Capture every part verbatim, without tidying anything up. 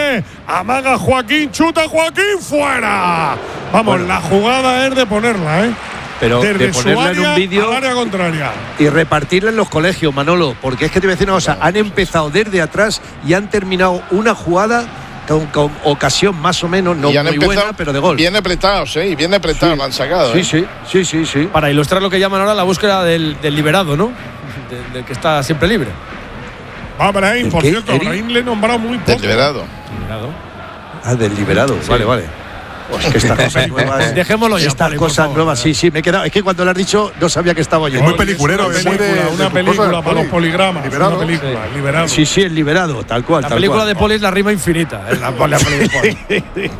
Ingle. Amaga Joaquín, chuta Joaquín, fuera. Vamos, bueno, la jugada es de ponerla, ¿eh? Pero desde de ponerla en un vídeo área contraria y repartirla en los colegios, Manolo, porque es que te voy a decir una cosa, han empezado desde atrás y han terminado una jugada con, con ocasión más o menos, no muy buena, pero de gol. Bien apretados, ¿eh? Y bien apretados, sí, lo han sacado. Sí, ¿eh? sí, sí, sí, sí. Para ilustrar lo que llaman ahora la búsqueda del, del liberado, ¿no? Del, del que está siempre libre. Ah, Brahim, por cierto, Brahim le he nombrado muy poco. Del liberado. liberado. Ah, del liberado, sí. Vale, vale. Pues que estas cosas nuevas. Dejémoslo ya. Estas cosas favor, nuevas, sí, sí, me he quedado. Es que cuando lo has dicho, no sabía que estaba yo. Es muy peliculero, es muy película, de, una de película para los poligramas. Liberado. Una película, sí. Liberado. Sí, sí, el liberado, tal cual. La tal película cual. de Poli es la rima infinita. Es la, la peli de Poli.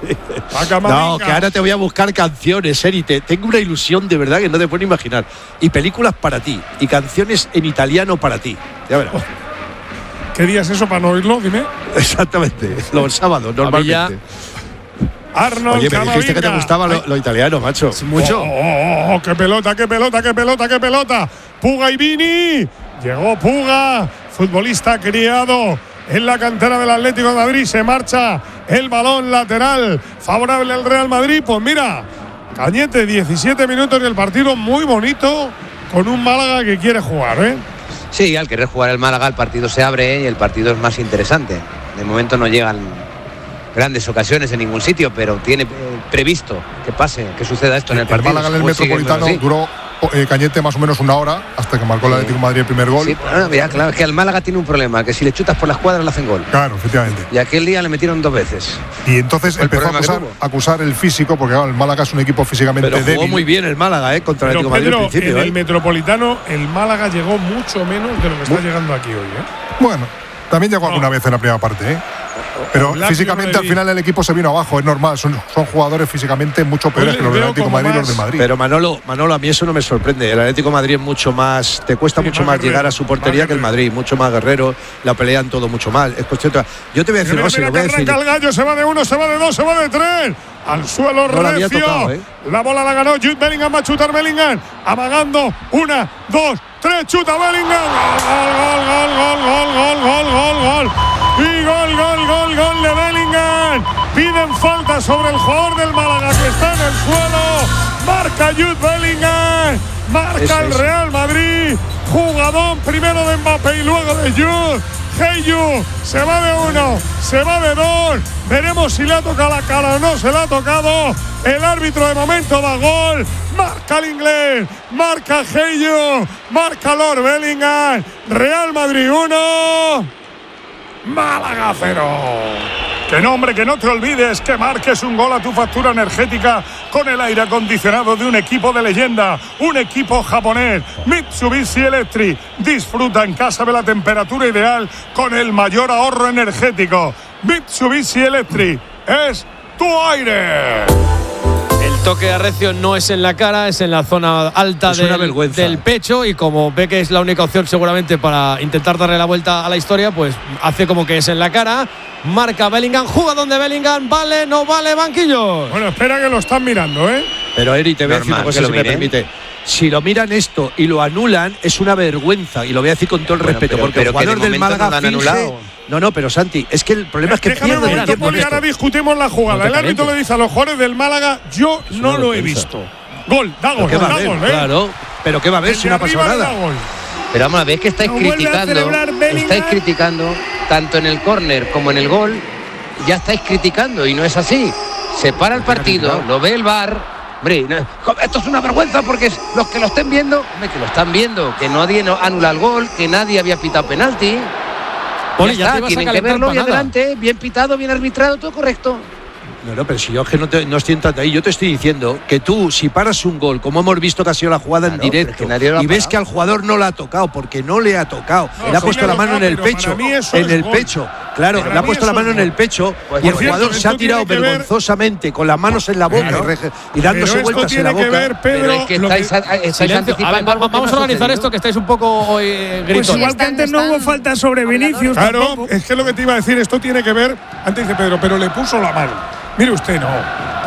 No, que ahora te voy a buscar canciones, Eri. Te, tengo una ilusión de verdad que no te puedo imaginar. Y películas para ti. Y canciones en italiano para ti. Ya verás. ¿Qué día es eso para no oírlo? Dime. Exactamente. Los sábados, normalmente. Arnold Oye, me Camavinga. dijiste que te gustaba lo, lo italiano, macho. Mucho. Oh, oh, oh, qué pelota, qué pelota, qué pelota, qué pelota. Puga y Vini. Llegó Puga, futbolista criado en la cantera del Atlético de Madrid. Se marcha el balón lateral favorable al Real Madrid. Pues mira, Cañete, diecisiete minutos del partido muy bonito con un Málaga que quiere jugar, ¿eh? Sí, al querer jugar el Málaga el partido se abre y el partido es más interesante. De momento no llegan grandes ocasiones en ningún sitio, pero tiene previsto que pase, que suceda esto en el partido. El Málaga en el pues Metropolitano sigue, bueno, sí. duró eh, Cañete más o menos una hora hasta que marcó el Atlético de Madrid el primer gol. Sí, bueno, mira, claro, es que el Málaga tiene un problema, que si le chutas por las cuadras le hacen gol. Claro, efectivamente. Y aquel día le metieron dos veces. Y entonces el empezó a acusar, acusar el físico, porque claro, el Málaga es un equipo físicamente pero jugó débil. muy bien el Málaga, ¿eh? Contra el Pero Atlético de Madrid Pedro, al principio. en ¿eh? el Metropolitano el Málaga llegó mucho menos de lo que está Muy, llegando aquí hoy, ¿eh? Bueno, también llegó no. alguna vez en la primera parte, ¿eh? Pero Lazio físicamente al final el equipo se vino abajo, es normal, son, son jugadores físicamente mucho peores que los del Atlético de Madrid y los de Madrid. Pero Manolo, Manolo, a mí eso no me sorprende. El Atlético de Madrid es mucho más, te cuesta sí, mucho más más llegar guerrero, a su portería que el Madrid, mucho más guerrero, la pelean todo mucho más. Es cuestión de, yo te voy a decir, Mira, Rossi, mira lo voy a que decir. arranca el gallo, se va de uno, se va de dos, se va de tres. Al suelo No la había recio. tocado, ¿eh? La bola la ganó Jude Bellingham, va a chutar Bellingham. Amagando, una, dos, tres, chuta Bellingham. Gol, gol, gol, gol, gol, gol, gol, gol. Y gol, gol, gol, gol de Bellingham. Piden falta sobre el jugador del Málaga que está en el suelo. Marca Jude Bellingham. Marca Eso, el eso. Real Madrid. Jugadón primero de Mbappé y luego de Jude. Heyu se va de uno, se va de dos. Veremos si le ha tocado la cara o no se le ha tocado. El árbitro de momento da gol. Marca el inglés, marca Heyu, marca Lord Bellingham. Real Madrid uno, Málaga cero. Que no, hombre, que no te olvides que marques un gol a tu factura energética con el aire acondicionado de un equipo de leyenda, un equipo japonés, Mitsubishi Electric. Disfruta en casa de la temperatura ideal con el mayor ahorro energético. Mitsubishi Electric es tu aire. El toque arrecio no es en la cara, es en la zona alta Es una del, vergüenza. del pecho, y como ve que es la única opción seguramente para intentar darle la vuelta a la historia, pues hace como que es en la cara. Marca Bellingham, jugadón de Bellingham, vale, no vale, banquillo. Bueno, espera que lo están mirando, ¿eh? Pero Eri, te voy a decir una Normal, cosa, que si lo me miren. permite. Si lo miran esto y lo anulan, es una vergüenza. Y lo voy a decir con todo el Bueno, respeto, pero- porque pero el que de jugador del momento Málaga no lo han finge. anulado. No, no, pero Santi, es que el problema es que Déjame un pierden el momento, tiempo en Poli, ahora esto. discutimos la jugada. No te El árbitro calientes. le dice a los jugadores del Málaga, yo no una lo he vergüenza. visto. Gol, da ¿Pero gol, qué va a da haber? gol, ¿eh? Claro, pero ¿qué va a haber El si de no ha pasado arriba le nada? da gol. Pero vamos a ver, es que estáis No vuelve a criticando, celebrar Bellingham. estáis criticando tanto en el córner como en el gol, ya estáis criticando y no es así. Se para el partido, lo ve el V A R. Hombre, no, esto es una vergüenza porque es- los que lo estén viendo, hombre, que lo están viendo, que nadie no anula el gol, que nadie había pitado penalti. Poli, ya ya está, te ibas a tienen que calentar verlo y para nada. adelante, bien pitado, bien arbitrado, todo correcto. No, no, pero si yo es que no, te, no estoy entrando ahí, yo te estoy diciendo que tú, si paras un gol, como hemos visto que ha sido la jugada Claro, en pero es directo, que nadie lo ha y ves parado. que al jugador no le ha tocado, porque no le ha tocado, No, le ha sí puesto le la ha mano en tocado, el pero pecho, para mí eso en es el gol. pecho, claro, Para le ha mí puesto eso la mano es en el gol. pecho, Pues y el por cierto, jugador se esto ha tirado tiene que ver- vergonzosamente con las manos en la boca Claro. y, re- y dándose Pero esto vueltas en la tiene que boca. ver, Pero Pedro, es que lo estáis, que- estáis Silencio. A ver, anticipando algo que vamos no a ha organizar sucedido. esto, que estáis un poco hoy eh, Pues gritones. igual que antes no hubo falta sobre Vinicius. Claro, tampoco. es que lo que te iba a decir, esto tiene que ver, antes dice Pedro, pero le puso la mano. Mire usted, no.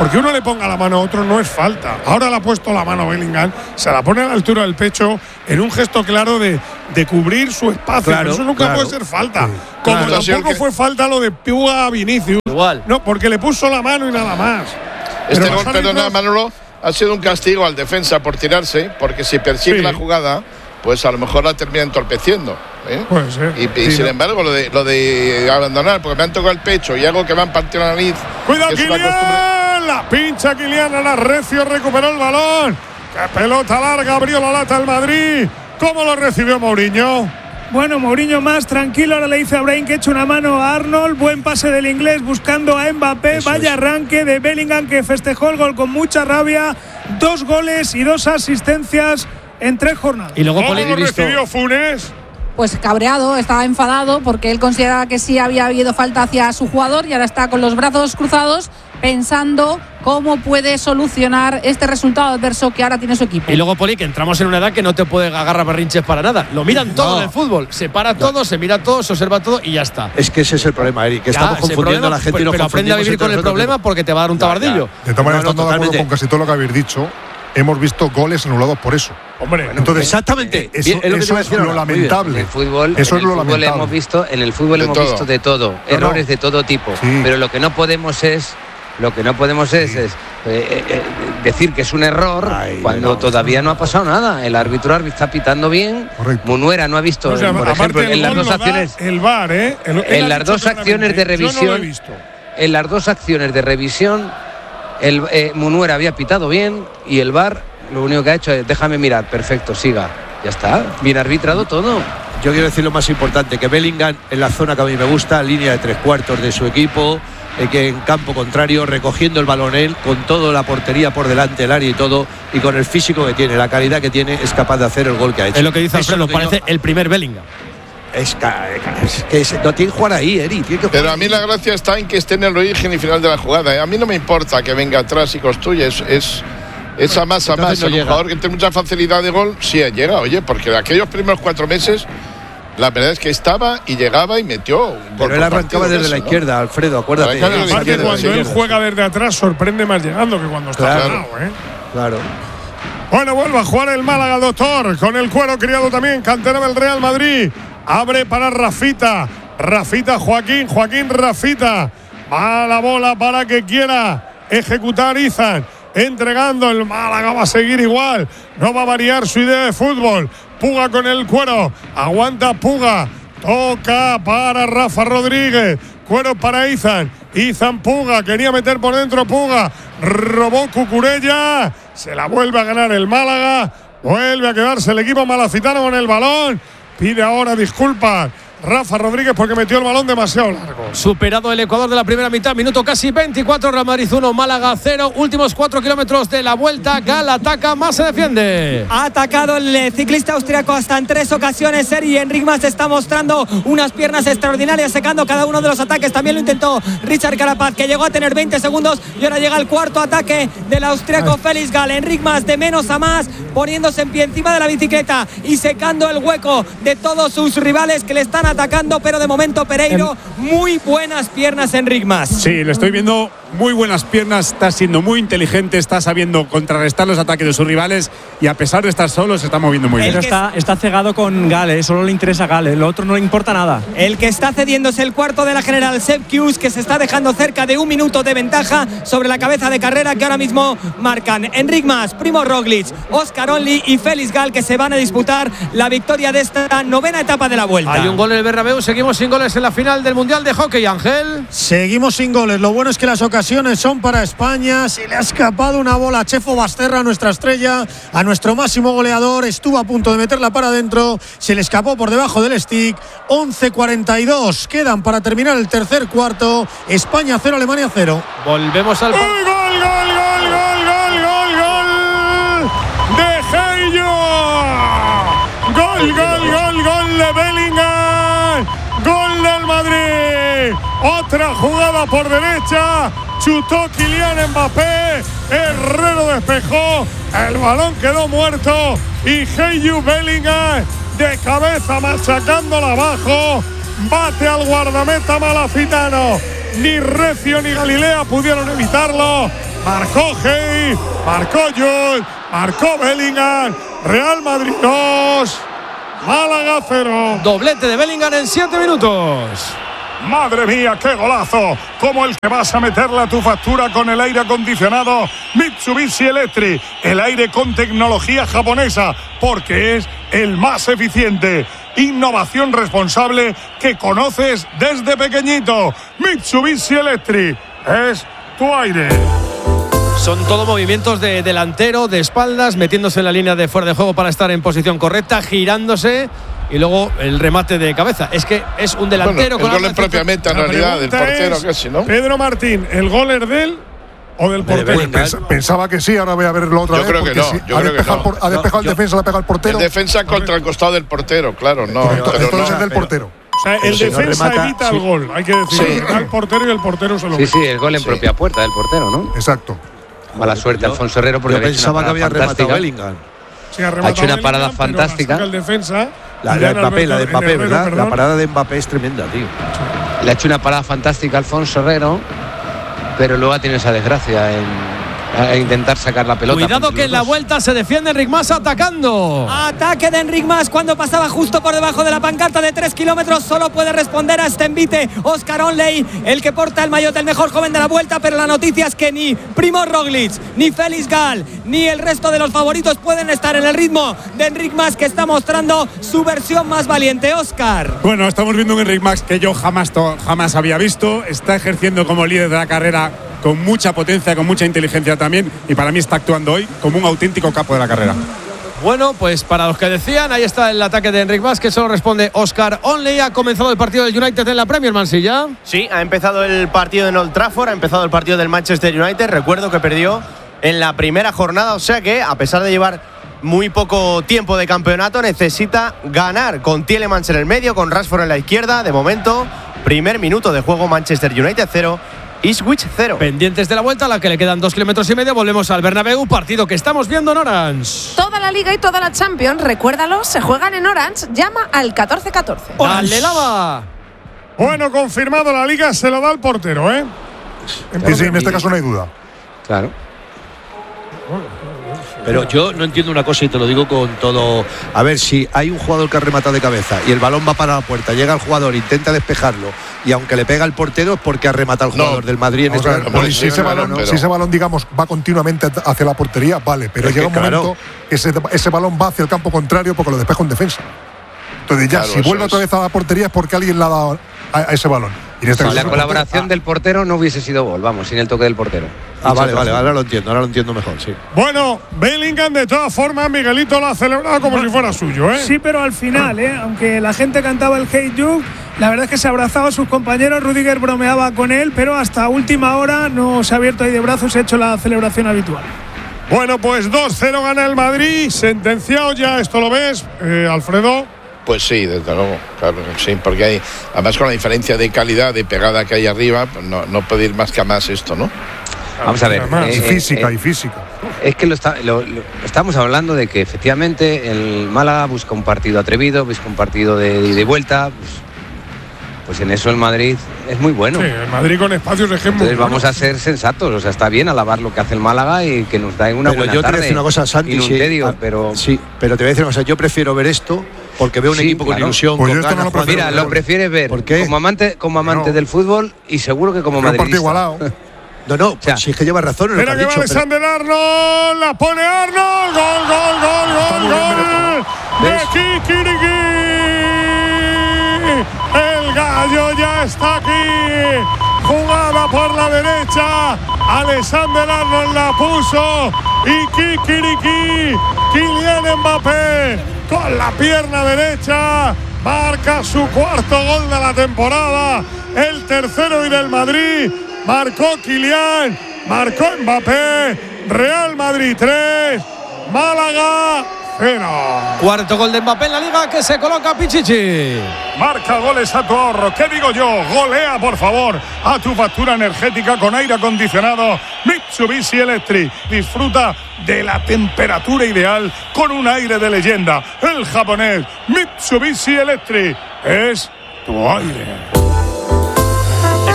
porque uno le ponga la mano a otro no es falta. Ahora le ha puesto la mano a Bellingham, se la pone a la altura del pecho en un gesto claro de, de cubrir su espacio. Claro, eso nunca claro. puede ser falta. Sí, Como claro. tampoco Que... fue falta lo de Púa a Vinicius. Igual. No, porque le puso la mano y nada más. Este Pero gol, los perdona, árbitros- Manolo, ha sido un castigo al defensa por tirarse, porque si persigue Sí. la jugada, pues a lo mejor la termina entorpeciendo. ¿eh? Puede ser. Y, y Sí, sin no. embargo, lo de, lo de abandonar, porque me han tocado el pecho y algo que me han partido la nariz. Cuidado, que es una costumbre. Kylian. La pincha Kylian a la Recio, recuperó el balón. Qué pelota larga, abrió la lata el Madrid. ¿Cómo lo recibió Mourinho? Bueno, Mourinho más tranquilo, ahora le dice a Brahim que eche una mano a Arnold, buen pase del inglés buscando a Mbappé, Eso vaya es. arranque de Bellingham que festejó el gol con mucha rabia, dos goles y dos asistencias en tres jornadas. Y luego ¿Cómo Poli, lo visto- recibió Funes? Pues cabreado, estaba enfadado porque él consideraba que sí había habido falta hacia su jugador y ahora está con los brazos cruzados pensando cómo puede solucionar este resultado adverso que ahora tiene su equipo. Y luego, Poli, que entramos en una edad que no te puede agarrar berrinches para nada. Lo miran todo No. en el fútbol. Se para todo, se mira todo, se observa todo y ya está. Es que ese es el problema, Eric, que Ya, estamos ese confundiendo problema, a la gente pero, y nos pero aprende a confundimos vivir con entre el nosotros. problema porque te va a dar un Ya, ya. tabardillo. De todas maneras, No, no, estando de acuerdo totalmente. con casi todo lo que habéis dicho, hemos visto goles anulados por eso. Hombre, Entonces, Exactamente. Eso, Bien, es lo que te eso iba a es decir lo ahora. Muy bien. En lamentable. el fútbol, Eso en es lo el fútbol lamentable. hemos visto, en el fútbol De hemos todo. visto de todo, No, errores no. de todo tipo. Sí. Pero lo que no podemos es, lo que no podemos es, es eh, eh, decir que es un error Ay, cuando no. todavía no ha pasado nada. El árbitro está pitando bien. Correcto. Munuera no ha visto, o sea, por aparte ejemplo, el en las gol dos lo da acciones, el V A R, ¿eh? El- él en ha las dicho dos acciones de claramente, yo no lo he revisión, visto. en las dos acciones de revisión, el eh, Munuera había pitado bien y el V A R lo único que ha hecho es déjame mirar, perfecto, siga. Ya está, bien arbitrado todo. Yo quiero decir lo más importante, que Bellingham en la zona que a mí me gusta, línea de tres cuartos de su equipo, eh, que en campo contrario, recogiendo el balón él, con toda la portería por delante, el área y todo, y con el físico que tiene, la calidad que tiene, es capaz de hacer el gol que ha hecho. Es lo que dice Eso Alfredo, es lo que parece yo- el primer Bellingham. Es, ca- es que es- no tiene que jugar ahí, Eri. Tiene que jugar Pero a mí ahí. la gracia está en que esté en el origen y final de la jugada. ¿eh? A mí no me importa que venga atrás y construya. Es, es esa más a Entonces más. no El llega. jugador que tiene mucha facilidad de gol, sí llega. Oye, porque de aquellos primeros cuatro meses, la verdad es que estaba y llegaba y metió un gol Pero él por arrancaba partido desde de la eso, ¿no? izquierda, Alfredo, acuérdate. Arrancaba desde la Aparte, izquierda, cuando sí. él juega desde atrás, sorprende más llegando que cuando está Claro. parado, ¿eh? Claro. Bueno, vuelve a jugar el Málaga, doctor, con el cuero criado también, cantera del Real Madrid. Abre para Rafita. Rafita, Joaquín, Joaquín, Rafita. Va la bola para que quiera ejecutar Izan. Entregando el Málaga, va a seguir igual. No va a variar su idea de fútbol. Puga con el cuero. Aguanta Puga. Toca para Rafa Rodríguez. Cuero para Izan. Izan Puga. Quería meter por dentro Puga. Robó Cucurella. Se la vuelve a ganar el Málaga. Vuelve a quedarse el equipo malacitano con el balón. Pide ahora disculpas Rafa Rodríguez porque metió el balón demasiado largo. Superado el Ecuador de la primera mitad, minuto casi veinticuatro, Real Madrid uno, Málaga cero, últimos cuatro kilómetros de la vuelta, Gal ataca, más se defiende. Ha atacado el ciclista austriaco hasta en tres ocasiones. Sergi Enric Mas está mostrando unas piernas extraordinarias, secando cada uno de los ataques. También lo intentó Richard Carapaz, que llegó a tener veinte segundos, y ahora llega el cuarto ataque del austriaco Félix Gal. Enric Mas de menos a más, poniéndose en pie encima de la bicicleta y secando el hueco de todos sus rivales que le están atacando, pero de momento Pereiro, muy buenas piernas Enric Mas. Sí, le estoy viendo muy buenas piernas, está siendo muy inteligente, está sabiendo contrarrestar los ataques de sus rivales y a pesar de estar solo se está moviendo muy bien. Pero está, está cegado con Gale, solo le interesa Gale, el otro no le importa nada. El que está cediendo es el cuarto de la general, Sepp Kuss, que se está dejando cerca de un minuto de ventaja sobre la cabeza de carrera que ahora mismo marcan Enric Mas, Primo Roglic, Oscar Only y Félix Gal, que se van a disputar la victoria de esta novena etapa de la Vuelta. Hay un gol en el Bernabéu, seguimos sin goles en la final del Mundial de Hockey, Ángel. Seguimos sin goles, lo bueno es que las ocasiones son para España. Se le ha escapado una bola a Chefo Basterra, nuestra estrella, a nuestro máximo goleador, estuvo a punto de meterla para adentro, se le escapó por debajo del stick. Once cuarenta y dos quedan para terminar el tercer cuarto. España cero, Alemania cero. Volvemos al... ¡Gol, gol, gol, gol, gol, gol, gol, gol de Heyo! ¡Gol, gol, gol, gol de Bellingham! ¡Gol del Madrid! Otra jugada por derecha. Chutó Kylian Mbappé. Herrero despejó. El balón quedó muerto. Y Heyu Bellingham de cabeza machacándola abajo. Bate al guardameta malacitano. Ni Recio ni Galilea pudieron evitarlo. marcó Hey, marcó Jules, marcó Bellingham. Real Madrid dos, Málaga cero. Doblete de Bellingham en siete minutos. Madre mía, qué golazo, como el que vas a meterle a tu factura con el aire acondicionado Mitsubishi Electric, el aire con tecnología japonesa, porque es el más eficiente. Innovación responsable que conoces desde pequeñito. Mitsubishi Electric es tu aire. Son todo movimientos de delantero, de espaldas, metiéndose en la línea de fuera de juego para estar en posición correcta, girándose y luego el remate de cabeza. Es que es un delantero bueno, con el gol propiamente en realidad del portero casi, ¿no? Pedro Martín, ¿el gol es de él o del portero? Pues pens, pensaba que sí, ahora voy a verlo otra yo vez. Creo que no, si yo ha creo despejado, que no. por, ha despejado no, el defensa, le ha pegado al portero. El defensa contra el costado del portero, claro, no. Pero, pero entonces no, es del pero, portero. O sea, el si defensa no remata, evita sí. el gol, hay que decir. Sí. Al portero y el portero se lo Sí, ve. sí, el gol en Sí. propia puerta del portero, ¿no? Exacto. Mala suerte, yo, Alfonso Herrero, porque yo había hecho pensaba una que había parada rematado fantástica. Bellingham. Sí, ha, Ha hecho una parada Bellingham, pero fantástica. la saca el defensa. La, Y la ya de Mbappé, la de en Mbappé, Herrero, ¿verdad? perdón. La parada de Mbappé es tremenda, tío. Le ha hecho una parada fantástica a Alfonso Herrero, pero luego ha tenido esa desgracia en a intentar sacar la pelota. Cuidado que en la vuelta se defiende Enric Mas atacando. Ataque de Enric Mas cuando pasaba justo por debajo de la pancarta de tres kilómetros. Solo puede responder a este envite Oscar Onley, el que porta el maillot del mejor joven de la vuelta. Pero la noticia es que ni Primož Roglic, ni Félix Gal, ni el resto de los favoritos pueden estar en el ritmo de Enric Mas, que está mostrando su versión más valiente. Oscar. Bueno, estamos viendo un Enric Mas que yo jamás, to, jamás había visto. Está ejerciendo como líder de la carrera con mucha potencia, con mucha inteligencia también, y para mí está actuando hoy como un auténtico capo de la carrera. Bueno, pues para los que decían, ahí está el ataque de Enric Mas, que solo responde Oscar Onley. Ha comenzado el partido del United en la Premier, Mansilla. Sí, ha empezado el partido en Old Trafford, ha empezado el partido del Manchester United. Recuerdo que perdió en la primera jornada, o sea que a pesar de llevar muy poco tiempo de campeonato, necesita ganar con Tielemans en el medio, con Rashford en la izquierda. De momento, primer minuto de juego, Manchester United cero, Ipswich cero. Pendientes de la vuelta, a la que le quedan dos kilómetros y medio. Volvemos al Bernabéu, partido que estamos viendo en Orange. Toda la Liga y toda la Champions, recuérdalo, se juegan en Orange. Llama al catorce catorce. ¡Dale, Lava! Bueno, confirmado, la Liga se lo da al portero, ¿eh? Sí, sí, en este caso no hay duda. Claro. Pero yo no entiendo una cosa y te lo digo con todo. A ver, si hay un jugador que ha rematado de cabeza y el balón va para la puerta, llega el jugador, intenta despejarlo y aunque le pega el portero es porque ha rematado el jugador No, del Madrid en O sea, este bueno, momento. si, ese balón, pero- si ese balón, digamos, va continuamente hacia la portería, vale, pero Es llega que, un momento claro. que ese, ese balón va hacia el campo contrario porque lo despeja un defensa. Entonces ya, Claro, si eso vuelve es. otra vez a la portería es porque alguien le ha dado a, a ese balón. Y en este Si caso la el colaboración portero- del portero no hubiese sido gol, vamos, sin el toque del portero. Ah, vale, vale, ahora lo entiendo, ahora lo entiendo mejor, sí. Bueno, Bellingham de todas formas, Miguelito lo ha celebrado como si fuera suyo, ¿eh? Sí, pero al final, ¿eh? Aunque la gente cantaba el Hey Jude, la verdad es que se abrazaba a sus compañeros. Rudiger bromeaba con él, pero hasta última hora no se ha abierto ahí de brazos y ha hecho la celebración habitual. Bueno, pues dos cero gana el Madrid, sentenciado ya, ¿esto lo ves, eh, Alfredo? Pues sí, desde luego, claro, sí, porque hay, además con la diferencia de calidad, de pegada que hay arriba, pues no, no puede ir más que a más esto, ¿no? Vamos a ver. Además, eh, y eh, física, eh, y física. Es que lo, está, lo, lo- estamos hablando de que efectivamente el Málaga busca un partido atrevido, busca un partido de ida y vuelta. Pues, pues en eso el Madrid es muy bueno. Sí, el Madrid con espacios de ejemplo. Entonces vamos a ser sensatos, o sea, está bien alabar lo que hace el Málaga y que nos da una Pero buena yo te voy a tarde. decir una cosa, Santi, y un sí, tedio, ah, pero sí, pero te voy a decir una cosa, yo prefiero ver esto porque veo un Sí, equipo con claro. ilusión, Pues yo con esto no ganas, lo jugando mira, al lo fútbol. prefieres ver ¿Por qué? como amante, como amante No. del fútbol y seguro que como Pero un partido madridista. igualado. No, no, sea, si es que lleva razón en lo que Mira ha que va dicho. pero- Alexander Arnold, la pone Arnold, gol, gol, gol, gol, gol de Kikiriki. El gallo ya está aquí, jugada por la derecha, Alexander Arnold la puso y Kikiriki, Kylian Mbappé con la pierna derecha marca su cuarto gol de la temporada, el tercero y del Madrid. Marcó Kylian, marcó Mbappé, Real Madrid tres, Málaga cero. Cuarto gol de Mbappé en la Liga, que se coloca Pichichi. Marca goles a tu ahorro. ¿Qué digo yo? Golea, por favor, a tu factura energética con aire acondicionado Mitsubishi Electric. Disfruta de la temperatura ideal con un aire de leyenda. El japonés Mitsubishi Electric es tu aire.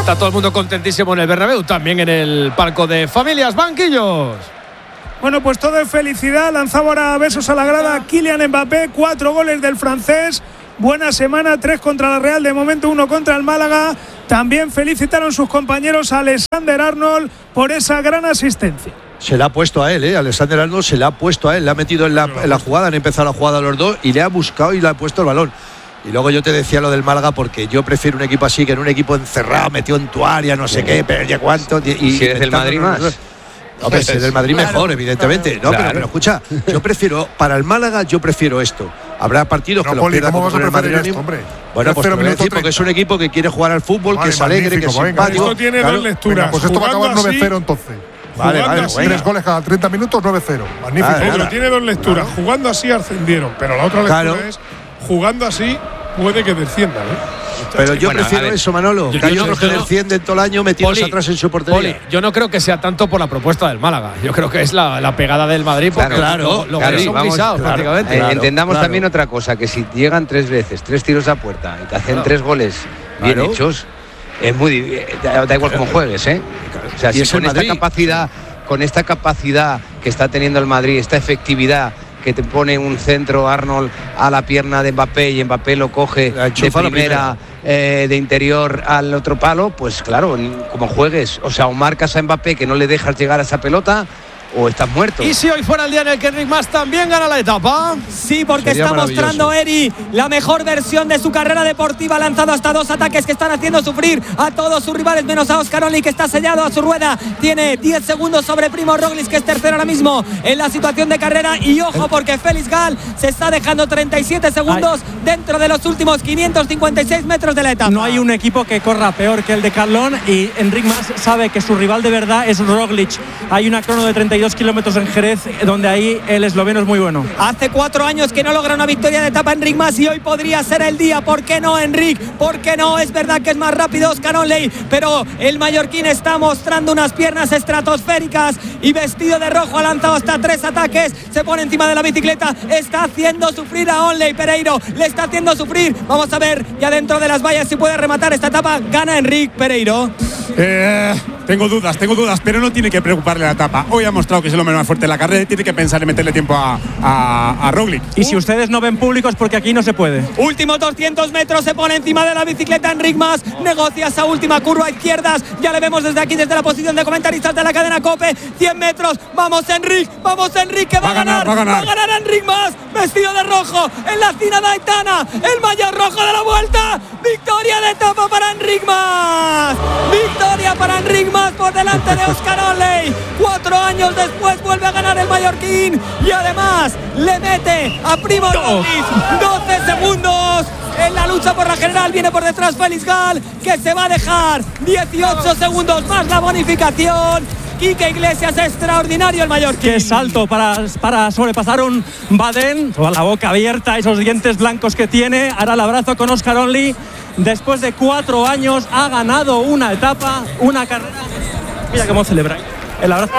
Está todo el mundo contentísimo en el Bernabéu, también en el palco de familias. Banquillos. Bueno, pues todo es felicidad. Lanzaba ahora besos a la grada Kylian Mbappé. Cuatro goles del francés. Buena semana, tres contra la Real, de momento uno contra el Málaga. También felicitaron sus compañeros a Alexander Arnold por esa gran asistencia. Se la ha puesto a él, ¿eh? Alexander Arnold se la ha puesto a él, le ha metido en la, en la jugada, han empezado la jugada los dos y le ha buscado y le ha puesto el balón. Y luego yo te decía lo del Málaga porque yo prefiero un equipo así que en un equipo encerrado, metido en tu área, no sé qué, pero ya cuánto. Y, y si eres del Madrid más. Hombre, si eres del Madrid mejor, claro, evidentemente. No, claro. pero, pero escucha, yo prefiero, para el Málaga, yo prefiero esto. Habrá partidos no, que Poli, los pierdan ¿cómo vas a preferir esto, hombre? Bueno, pues te voy a decir, porque es un equipo que quiere jugar al fútbol, vale, que es alegre, que es simpático. Esto tiene claro. dos lecturas. Venga, pues esto va a acabar nueve cero entonces. Vale, vale, así, tres goles cada treinta minutos, nueve cero. Magnífico. Ah, pero tiene dos lecturas. Claro. Jugando así ascendieron, pero la otra lectura claro. es jugando así puede que desciendan, ¿eh? Pero yo bueno, prefiero eso, Manolo. Yo, que hay yo, otros yo, que descienden todo el año metidos Poli, atrás en su portería. Poli, yo no creo que sea tanto por la propuesta del Málaga. Yo creo que es la, la pegada del Madrid. Porque claro, lo, lo claro, que son vamos, pisados, claro, prácticamente. Eh, claro, entendamos claro. también otra cosa, que si llegan tres veces, tres tiros a puerta y te hacen claro. tres goles bien claro. hechos, es muy da, da igual cómo juegues, ¿eh? O sea, si con esta capacidad, con esta capacidad que está teniendo el Madrid, esta efectividad que te pone un centro Arnold a la pierna de Mbappé y Mbappé lo coge de primera, primera. Eh, de interior al otro palo, pues claro, como juegues, o sea, o marcas a Mbappé que no le dejas llegar a esa pelota, o estás muerto. ¿Y si hoy fuera el día en el que Enric Mas también gana la etapa? Sí, porque sería está mostrando Eri la mejor versión de su carrera deportiva. Ha lanzado hasta dos ataques que están haciendo sufrir a todos sus rivales, menos a Oscar Only, que está sellado a su rueda. Tiene diez segundos sobre Primo Roglic, que es tercero ahora mismo en la situación de carrera. Y ojo, porque Félix Gal se está dejando treinta y siete segundos Ay. dentro de los últimos quinientos cincuenta y seis metros de la etapa. No hay un equipo que corra peor que el de Carlón, y Enric Mas sabe que su rival de verdad es Roglic. Hay una crono de treinta y dos kilómetros en Jerez, donde ahí el esloveno es muy bueno. Hace cuatro años que no logra una victoria de etapa Enric Mas, y hoy podría ser el día. ¿Por qué no, Enric? ¿Por qué no? Es verdad que es más rápido Oscar Onley, pero el mallorquín está mostrando unas piernas estratosféricas y vestido de rojo ha lanzado hasta tres ataques, se pone encima de la bicicleta, está haciendo sufrir a Onley. Pereiro le está haciendo sufrir. Vamos a ver ya dentro de las vallas si puede rematar esta etapa. Gana Enric Pereiro. Eh, tengo dudas, tengo dudas, pero no tiene que preocuparle la etapa. Hoy ha mostrado que es el hombre más fuerte de la carrera y tiene que pensar en meterle tiempo a, a, a Roglic. Y si ustedes no ven públicos, porque aquí no se puede. Últimos doscientos metros, se pone encima de la bicicleta Enric Mas, negocia esa última curva a izquierdas. Ya le vemos desde aquí, desde la posición de comentaristas de la cadena COPE. cien metros, vamos Enric, vamos Enric, que va, va, a ganar, va a ganar, va a ganar Enric Mas, vestido de rojo en la Cina de Aitana, el maillot rojo de la vuelta. Victoria de etapa para Enric Mas, victoria para Enric Mas por delante de Oscar Onley. Cuatro años después vuelve a ganar el mallorquín y además le mete a Primo Roglic doce segundos en la lucha por la general. Viene por detrás Félix Gal, que se va a dejar dieciocho segundos más la bonificación. Quique Iglesias, extraordinario el mallorquín. Qué salto para, para sobrepasar un Baden, con la boca abierta, esos dientes blancos que tiene. Hará el abrazo con Oscar Onley. Después de cuatro años ha ganado una etapa, una carrera. Mira cómo celebra el abrazo.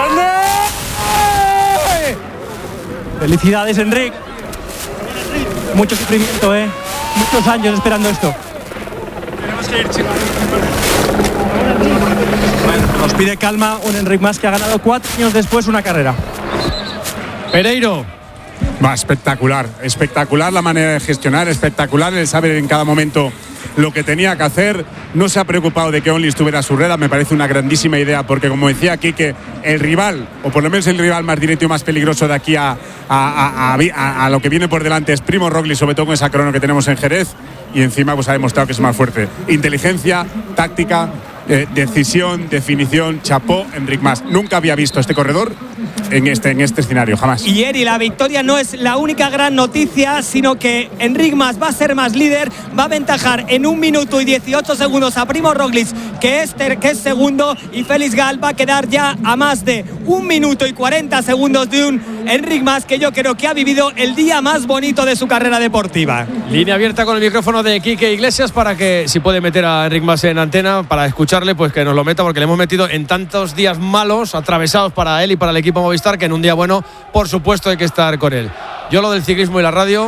Felicidades, Enric. Mucho sufrimiento, ¿eh? Muchos años esperando esto. Tenemos que ir, chicos. Bueno, nos pide calma un Enric Mas que ha ganado cuatro años después una carrera. Pereiro. Va, espectacular, espectacular la manera de gestionar, espectacular el saber en cada momento lo que tenía que hacer. No se ha preocupado de que Only estuviera a su rueda, me parece una grandísima idea, porque como decía aquí, que el rival, o por lo menos el rival más directo y más peligroso de aquí a, a, a, a, a lo que viene por delante es Primo Roglic, sobre todo con esa crono que tenemos en Jerez, y encima pues ha demostrado que es más fuerte. Inteligencia, táctica, eh, decisión, definición, chapó Enric Mas. Nunca había visto este corredor en este, en este escenario, jamás. Y Eri, la victoria no es la única gran noticia, sino que Enric Mas va a ser más líder, va a aventajar en un minuto y dieciocho segundos a Primo Roglic, que es, ter, que es segundo, y Félix Gal va a quedar ya a más de un minuto y cuarenta segundos de un Enric Mas que yo creo que ha vivido el día más bonito de su carrera deportiva. Línea abierta con el micrófono de Quique Iglesias para que, si puede meter a Enric Mas en antena para escucharle, pues que nos lo meta, porque le hemos metido en tantos días malos, atravesados para él y para el equipo Movistar, que en un día bueno, por supuesto, hay que estar con él. Yo lo del ciclismo y la radio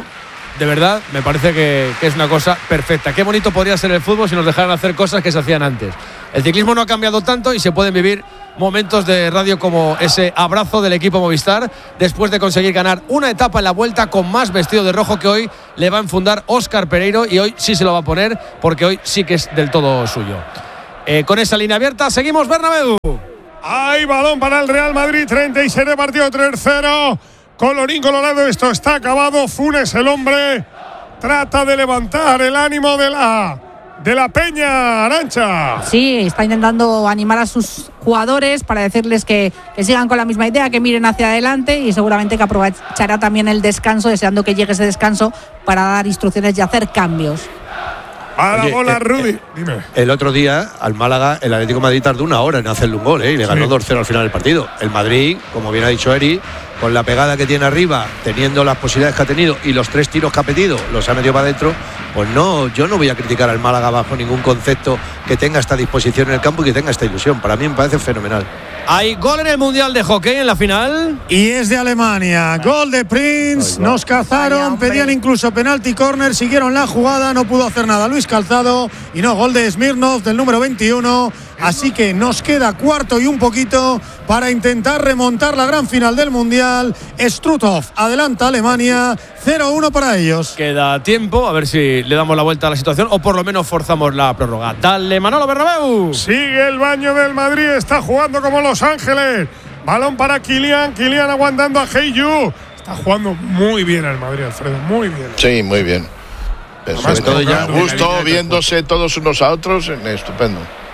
de verdad, me parece que, que es una cosa perfecta. Qué bonito podría ser el fútbol si nos dejaran hacer cosas que se hacían antes. El ciclismo no ha cambiado tanto y se pueden vivir momentos de radio como ese abrazo del equipo Movistar después de conseguir ganar una etapa en la Vuelta con más vestido de rojo que hoy le va a enfundar Óscar Pereiro, y hoy sí se lo va a poner porque hoy sí que es del todo suyo. Eh, con esa línea abierta seguimos Bernabéu. Hay balón para el Real Madrid, treinta y seis de partido, tres cero. Colorín colorado, esto está acabado. Funes, el hombre, trata de levantar el ánimo de la, de la Peña, Arantxa. Sí, está intentando animar a sus jugadores para decirles que, que sigan con la misma idea, que miren hacia adelante, y seguramente que aprovechará también el descanso, deseando que llegue ese descanso para dar instrucciones y hacer cambios. A la Oye, bola, eh, Rudy. eh, Dime. El otro día al Málaga, el Atlético de Madrid tardó una hora en hacerle un gol, ¿eh? Y le ganó Sí. dos cero al final del partido. El Madrid, como bien ha dicho Eri, con la pegada que tiene arriba, teniendo las posibilidades que ha tenido y los tres tiros que ha pedido, los ha metido para adentro. Pues no, yo no voy a criticar al Málaga bajo ningún concepto que tenga esta disposición en el campo y que tenga esta ilusión. Para mí me parece fenomenal. Hay gol en el Mundial de Hockey en la final. Y es de Alemania. Gol de Prince. Nos cazaron, pedían incluso penalti córner, siguieron la jugada, no pudo hacer nada Luis Calzado. Y no, gol de Smirnov del número veintiuno. Así que nos queda cuarto y un poquito para intentar remontar la gran final del Mundial. Struthof adelanta a Alemania, cero uno para ellos. Queda tiempo, a ver si le damos la vuelta a la situación o por lo menos forzamos la prórroga. Dale, Manolo Bernabéu. Sigue el baño del Madrid, está jugando como Los Ángeles. Balón para Kylian, Kylian aguantando a Heiyu. Está jugando muy bien el Madrid, Alfredo, muy bien. Sí, muy bien. Pero sobre todo ya justo viéndose todos unos a otros, estupendo.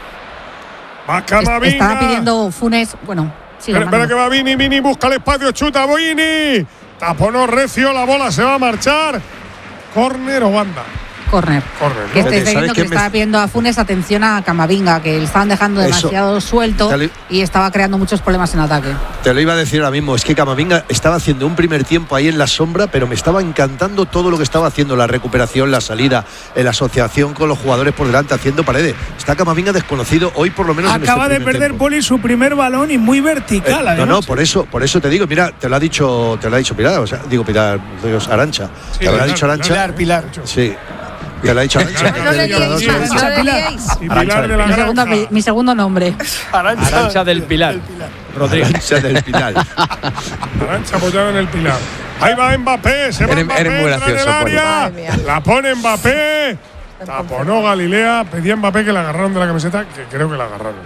Va Camavinga. Estaba pidiendo Funes, bueno, sigue. Espera, espera que va Vini, Vini busca el espacio, chuta Vini. Taponó recio, la bola se va a marchar. Córner o banda. Córner. Córner, Que ¿no? estáis viendo que me- estaba pidiendo a Funes atención a Camavinga, que le estaban dejando Eso. demasiado suelto Dale. y estaba creando muchos problemas en ataque. Te lo iba a decir ahora mismo, es que Camavinga estaba haciendo un primer tiempo ahí en la sombra, pero me estaba encantando todo lo que estaba haciendo, la recuperación, la salida, la asociación con los jugadores por delante, haciendo paredes. Está Camavinga desconocido hoy por lo menos en Acaba este de primer perder tiempo. Poli su primer balón y muy vertical. Eh, no, además. no, por eso, por eso te digo, mira, te lo ha dicho, te lo ha dicho Pilar, o sea, digo Pilar, digo Arancha. Sí, te lo ha Pilar, dicho Arancha. Pilar, Pilar. Sí. Te lo ha dicho Arancha. No le liéis más, no le liéis. Y Pilar de la Mi segundo, Granja. ape- mi segundo nombre. Arancha del Pilar. Rodríguez. Arancha del Pilar. Arancha apoyado en el Pilar. Ahí va Mbappé, se va Eres- Mbappé, eres muy entra en el gracioso, Poli. área. Madre mía. La pone Mbappé. Taponó Galilea, pedía a Mbappé que la agarraron de la camiseta, que creo que la agarraron.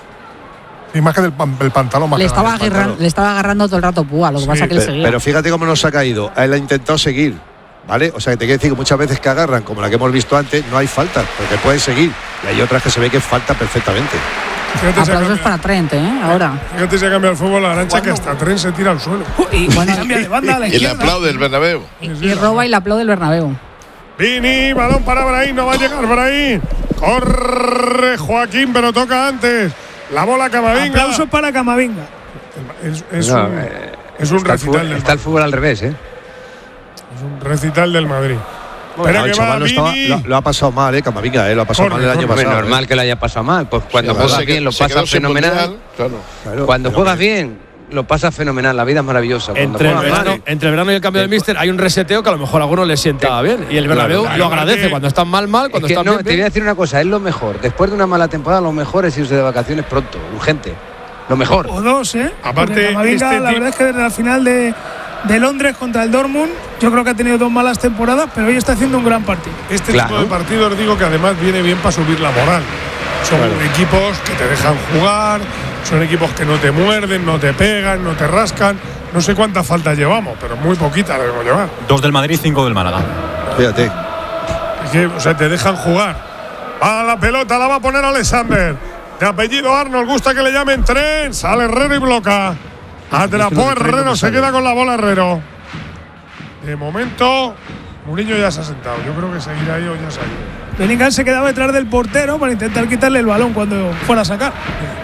Y más que del pan- el pantalón, más Le que estaba, nada del agarran- pantalón. le estaba agarrando todo el rato púa, lo que Sí, pasa que le Pe- seguía. Pero fíjate cómo nos ha caído. Él ha intentado seguir, ¿vale? O sea, que te quiero decir que muchas veces que agarran, como la que hemos visto antes, no hay falta, porque pueden seguir. Y hay otras que se ve que es falta perfectamente. Fíjate si ha Aplausos cambiado- para Trent, ¿eh? Ahora. fíjate si ha cambiado el fútbol a Arancha, que hasta Tren se tira al suelo. Y cambia de banda a la Y le izquierda. aplaude el Bernabéu. Y roba y le aplaude el Bernabéu. Vini, balón para Brahim, no va a llegar Brahim. Corre Joaquín, pero toca antes. La bola Camavinga. Aplausos para Camavinga. Es, es No, un, eh, es un está, el recital fútbol, del está el fútbol al revés, ¿eh? Es un recital del Madrid. Bueno, Espera el que va chaval lo, estaba- Vini. lo- lo ha pasado mal, ¿eh? Camavinga, ¿eh? Lo ha pasado Corre, mal el año corre. pasado. normal ¿eh? que lo haya pasado mal. Pues cuando Sí, juegas Se- bien lo se quedó pasas sin fenomenal. mundial, claro. Claro, Cuando pero juegas que- bien lo pasas fenomenal. La vida es maravillosa. Cuando Entre el, juegas verano, mal, entre el verano y el cambio del míster hay un reseteo que a lo mejor a algunos les sienta bien. Y el Bernabéu claro, lo claro. agradece cuando están mal, mal, es cuando que están no, bien, te voy a bien. decir una cosa, es lo mejor. Después de una mala temporada, lo mejor es irse de vacaciones pronto, urgente. Lo mejor. O dos, ¿eh? Aparte, Porque Camavinga, este la tipo- verdad es que desde la final de, de Londres contra el Dortmund, yo creo que ha tenido dos malas temporadas, pero hoy está haciendo un gran partido. Este Claro. tipo de partidos, digo que además viene bien para subir la moral. Son equipos que te dejan jugar, son equipos que no te muerden, no te pegan, no te rascan. No sé cuántas faltas llevamos, pero muy poquitas debemos llevar. Dos del Madrid, cinco del Málaga. Fíjate. Es que, o sea, te dejan jugar. A la pelota la va a poner Alexander. De apellido Arnold, gusta que le llamen Tren. Sale Herrero y bloca. Atrapó Herrero, se queda con la bola Herrero. De momento, Mourinho ya se ha sentado. Yo creo que seguirá ahí o ya se ha ido. Bellingham se quedaba detrás del portero para intentar quitarle el balón cuando fuera a sacar.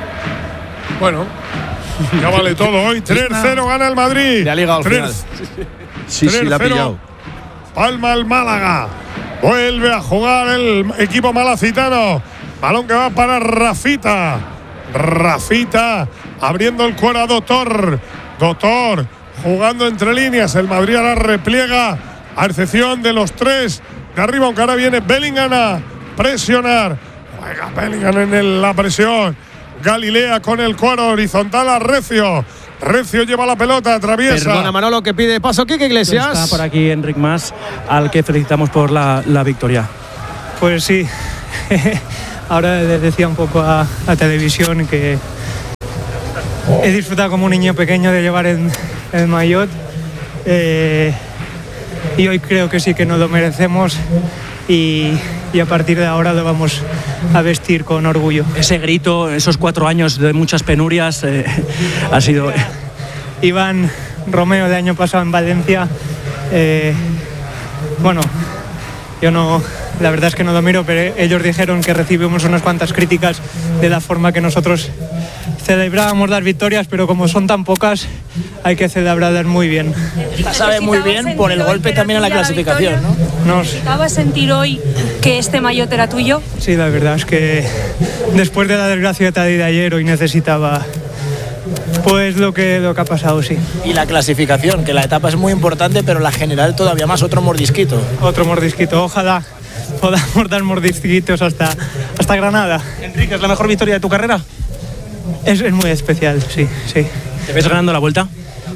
Bueno, ya vale todo hoy. tres cero gana el Madrid. Le ha ligado al final. Sí, sí, la ha tres cero. pillado. Palma el Málaga. Vuelve a jugar el equipo malacitano. Balón que va para Rafita. Rafita abriendo el cuero a Doctor. Doctor jugando entre líneas. El Madrid ahora repliega a excepción de los tres de arriba, aunque ahora viene Bellingham a presionar. Juega Bellingham en el, la presión. Galilea con el cuadro horizontal a Recio. Recio lleva la pelota, atraviesa. Perdona, Manolo, que pide paso Quique Iglesias. Está por aquí Enric Mas, al que felicitamos por la, la victoria. Pues sí, ahora le decía un poco a la televisión que he disfrutado como un niño pequeño de llevar el, el maillot, eh, y hoy creo que sí que nos lo merecemos. Y, y a partir de ahora lo vamos a vestir con orgullo. Ese grito, esos cuatro años de muchas penurias, eh, ha sido... Iván Romeo, de año pasado en Valencia, eh, bueno, yo no, la verdad es que no lo miro, pero ellos dijeron que recibimos unas cuantas críticas de la forma que nosotros celebrábamos las victorias, pero como son tan pocas, hay que celebrarlas muy bien. La sabe muy bien por el golpe también en la clasificación, ¿no? Nos... ¿Necesitabas sentir hoy que este maillot era tuyo? Sí, la verdad es que después de la desgracia de ayer, hoy necesitaba pues lo que, lo que ha pasado, sí. Y la clasificación, que la etapa es muy importante, pero la general todavía más, otro mordisquito. Otro mordisquito, ojalá podamos dar mordisquitos hasta, hasta Granada. Enrique, ¿es la mejor victoria de tu carrera? Es, es muy especial, sí, sí. ¿Te ves ganando la vuelta?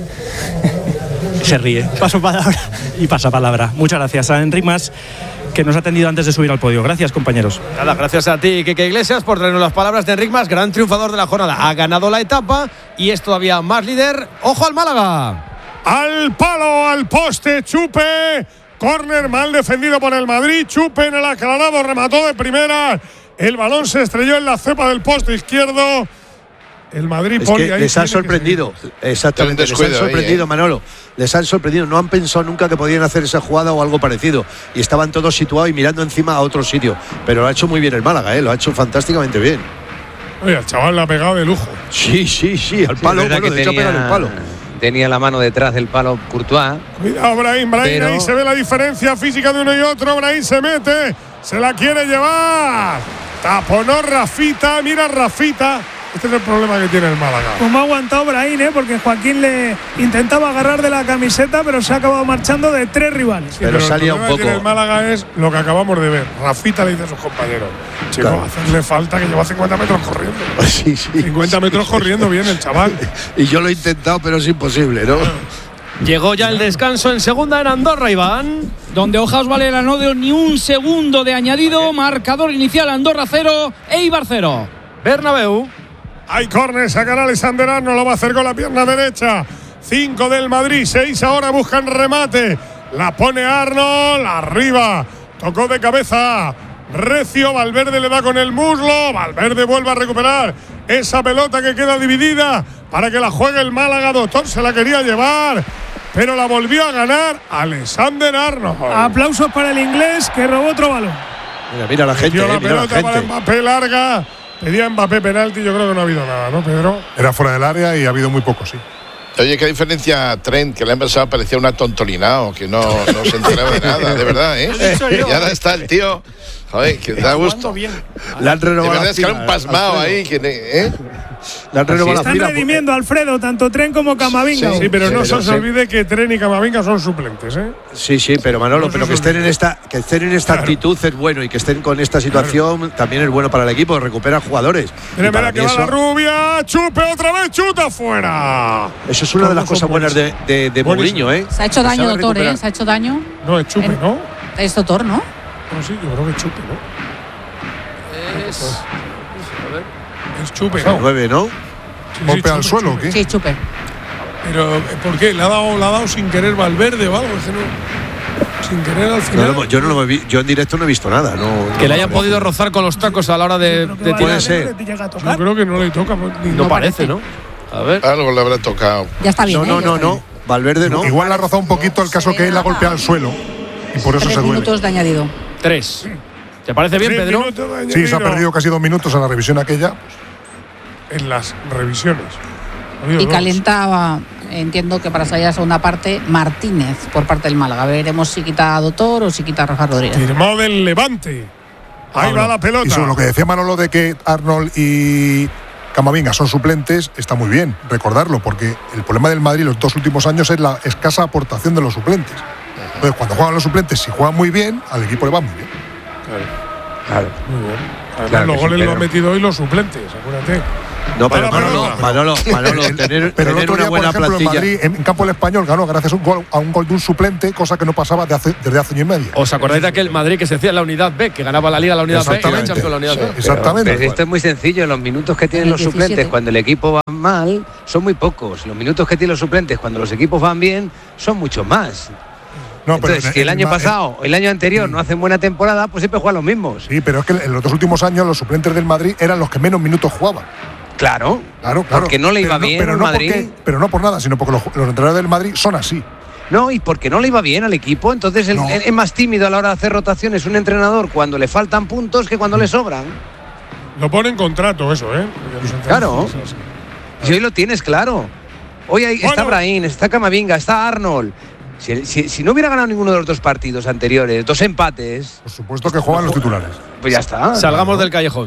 Se ríe. Paso palabra. Y pasa palabra. Muchas gracias a Enric Mas, que nos ha atendido antes de subir al podio. Gracias, compañeros. Nada, gracias a ti, Quique Iglesias, por traernos las palabras de Enric Mas, gran triunfador de la jornada. Ha ganado la etapa y es todavía más líder. ¡Ojo al Málaga! Al palo, al poste, Chupe. Córner mal defendido por el Madrid. Chupe en el aclarado, remató de primera. El balón se estrelló en la cepa del poste izquierdo. El Madrid es Poli, que ahí les ha sorprendido, exactamente, les han sorprendido, ahí, ¿eh? Manolo, les han sorprendido, no han pensado nunca que podían hacer esa jugada o algo parecido, y estaban todos situados y mirando encima a otro sitio, pero lo ha hecho muy bien el Málaga, ¿eh? Lo ha hecho fantásticamente bien. Oye, el chaval la ha pegado de lujo. Sí, sí, sí, al palo, sí, bueno, de hecho ha pegado el palo. Tenía la mano detrás del palo Courtois. Cuidado, Brahim, Brahim, pero... ahí se ve la diferencia física de uno y otro. Brahim se mete, se la quiere llevar. Taponó Rafita, mira Rafita. Este es el problema que tiene el Málaga. Como ha aguantado Brahim, ¿eh? Porque Joaquín le intentaba agarrar de la camiseta, pero se ha acabado marchando de tres rivales. Sí, pero, pero salía un poco. El que tiene el Málaga es lo que acabamos de ver. Rafita le dice a sus compañeros: chico, claro, hacerle falta que lleva cincuenta metros corriendo. Sí, sí. cincuenta metros corriendo bien el chaval. Y yo lo he intentado, pero es imposible, ¿no? Llegó ya el descanso en segunda en Andorra, Iván. Donde Ojaos Valera no dio ni un segundo de añadido. Marcador inicial: Andorra cero, Eibar cero. Bernabéu. Hay córner, sacará Alexander Arnold, lo va a hacer con la pierna derecha. Cinco del Madrid, seis ahora buscan remate. La pone Arnold, arriba. Tocó de cabeza Recio, Valverde le da con el muslo. Valverde vuelve a recuperar esa pelota que queda dividida para que la juegue el Málaga. Doctor se la quería llevar, pero la volvió a ganar Alexander Arnold. Aplausos para el inglés que robó otro balón. Mira, mira la gente, Metió la eh, mira pelota la para gente. Mbappé larga. Pedía Mbappé penalti, yo creo que no ha habido nada, ¿no, Pedro? Era fuera del área y ha habido muy poco, sí. Oye, qué diferencia a Trent, que le han pensado parecía una tontolinao, que no, no se enteraba de nada, de verdad, ¿eh? Y ahora está el tío, joder, que da gusto. La han renovado. De verdad es que era un pasmao ahí, que, ¿eh? La han renovado. Están redimiendo, Alfredo, tanto Tren como Camavinga. Sí, sí, pero no sí, se os sí. olvide que Tren y Camavinga son suplentes, ¿eh? Sí, sí, pero Manolo, No pero se que estén en esta, que estén en esta Claro. actitud es bueno, y que estén con esta situación Claro. también es bueno para el equipo, recupera jugadores. Mira, Y para mira que mí va eso, la rubia, chupe otra vez, chuta fuera. eso es una de las Todos cosas son buenas de, de, de Buenísimo. Mourinho, ¿eh? Se ha hecho daño, Sabe doctor, ¿eh? recuperar. Se ha hecho daño. No, es chupe, ¿no? Es doctor, ¿no? No, sí, yo creo que es chupe, ¿no? Es. A ver. Es chupe, El ¿no? nueve, ¿no? Sí, ¿Golpe sí, al chupe, suelo o chupe. qué? Sí, chupe. Pero, ¿por qué? ¿Le ha dado, le ha dado sin querer Valverde o algo? Es que no, sin querer al No, final. no, yo no lo he vi- yo en directo no he visto nada. No, Que no le hayan lo podido rozar con los tacos a la hora de, Creo que de Valverde puede tirar. ser. no le llega a Yo tocar. creo que no le toca. ni- No no parece, ¿no? A ver. Algo le habrá tocado. Ya está bien. No, ¿eh? no, Ya no, está no. bien. Valverde no. Igual le ha rozado un poquito el caso que él ha golpeado al suelo y por eso Tres se duele. minutos de añadido. Tres. ¿Te parece bien, Tres Pedro? minutos de Sí, se ha añadido perdido casi dos minutos en la revisión aquella. en las revisiones. Ha habido Y dos. calentaba, entiendo que para salir a la segunda parte, Martínez por parte del Málaga. Veremos si quita a Doctor o si quita a Rafa Rodríguez. Firmado del Levante. Ahí Ah, va no. la pelota. Y sobre lo que decía Manolo de que Arnold y Camavinga son suplentes, está muy bien recordarlo, porque el problema del Madrid los dos últimos años es la escasa aportación de los suplentes. Entonces, cuando juegan los suplentes, si juegan muy bien, al equipo le va muy bien. Claro. Claro. Muy bien. Además, Claro los que goles sí, los han pero- metido hoy los suplentes, acuérdate. No, pero Para, Manolo, para, Manolo, Manolo, tener, Pero el tener otro una día, por buena ejemplo, en plantilla. Madrid, en campo del Español, ganó gracias a un gol, a un gol de un suplente, cosa que no pasaba de hace- desde hace año y medio. ¿Os acordáis de aquel Madrid que se decía en la unidad B, que ganaba la Liga la unidad B y la Exactamente. Champions la unidad Sí, B? exactamente. Pero esto es muy sencillo, los minutos que tienen En el los suplentes diecisiete. cuando el equipo va mal son muy pocos. Los minutos que tienen los suplentes cuando los equipos van bien son muchos más. No, pero Entonces, en- si el en año Ma- pasado o el año anterior no hacen buena temporada, pues siempre juegan los mismos. Sí, pero es que en los dos últimos años los suplentes del Madrid eran los que menos minutos jugaban. Claro, Claro, claro. porque no le iba Pero bien pero al no Madrid. porque- pero no por nada, sino porque los, los entrenadores del Madrid son así. No, y porque no le iba bien al equipo, entonces el- No. es más tímido a la hora de hacer rotaciones un entrenador cuando le faltan puntos que cuando le sobran. Lo pone en contrato eso, ¿eh? Claro. Si hoy lo tienes claro. Hoy hay- está Bueno. Brahim, está Camavinga, está Arnold. Si, si- si no hubiera ganado ninguno de los dos partidos anteriores, dos empates, Por supuesto que juegan los titulares. pues ya está. Salgamos del callejón.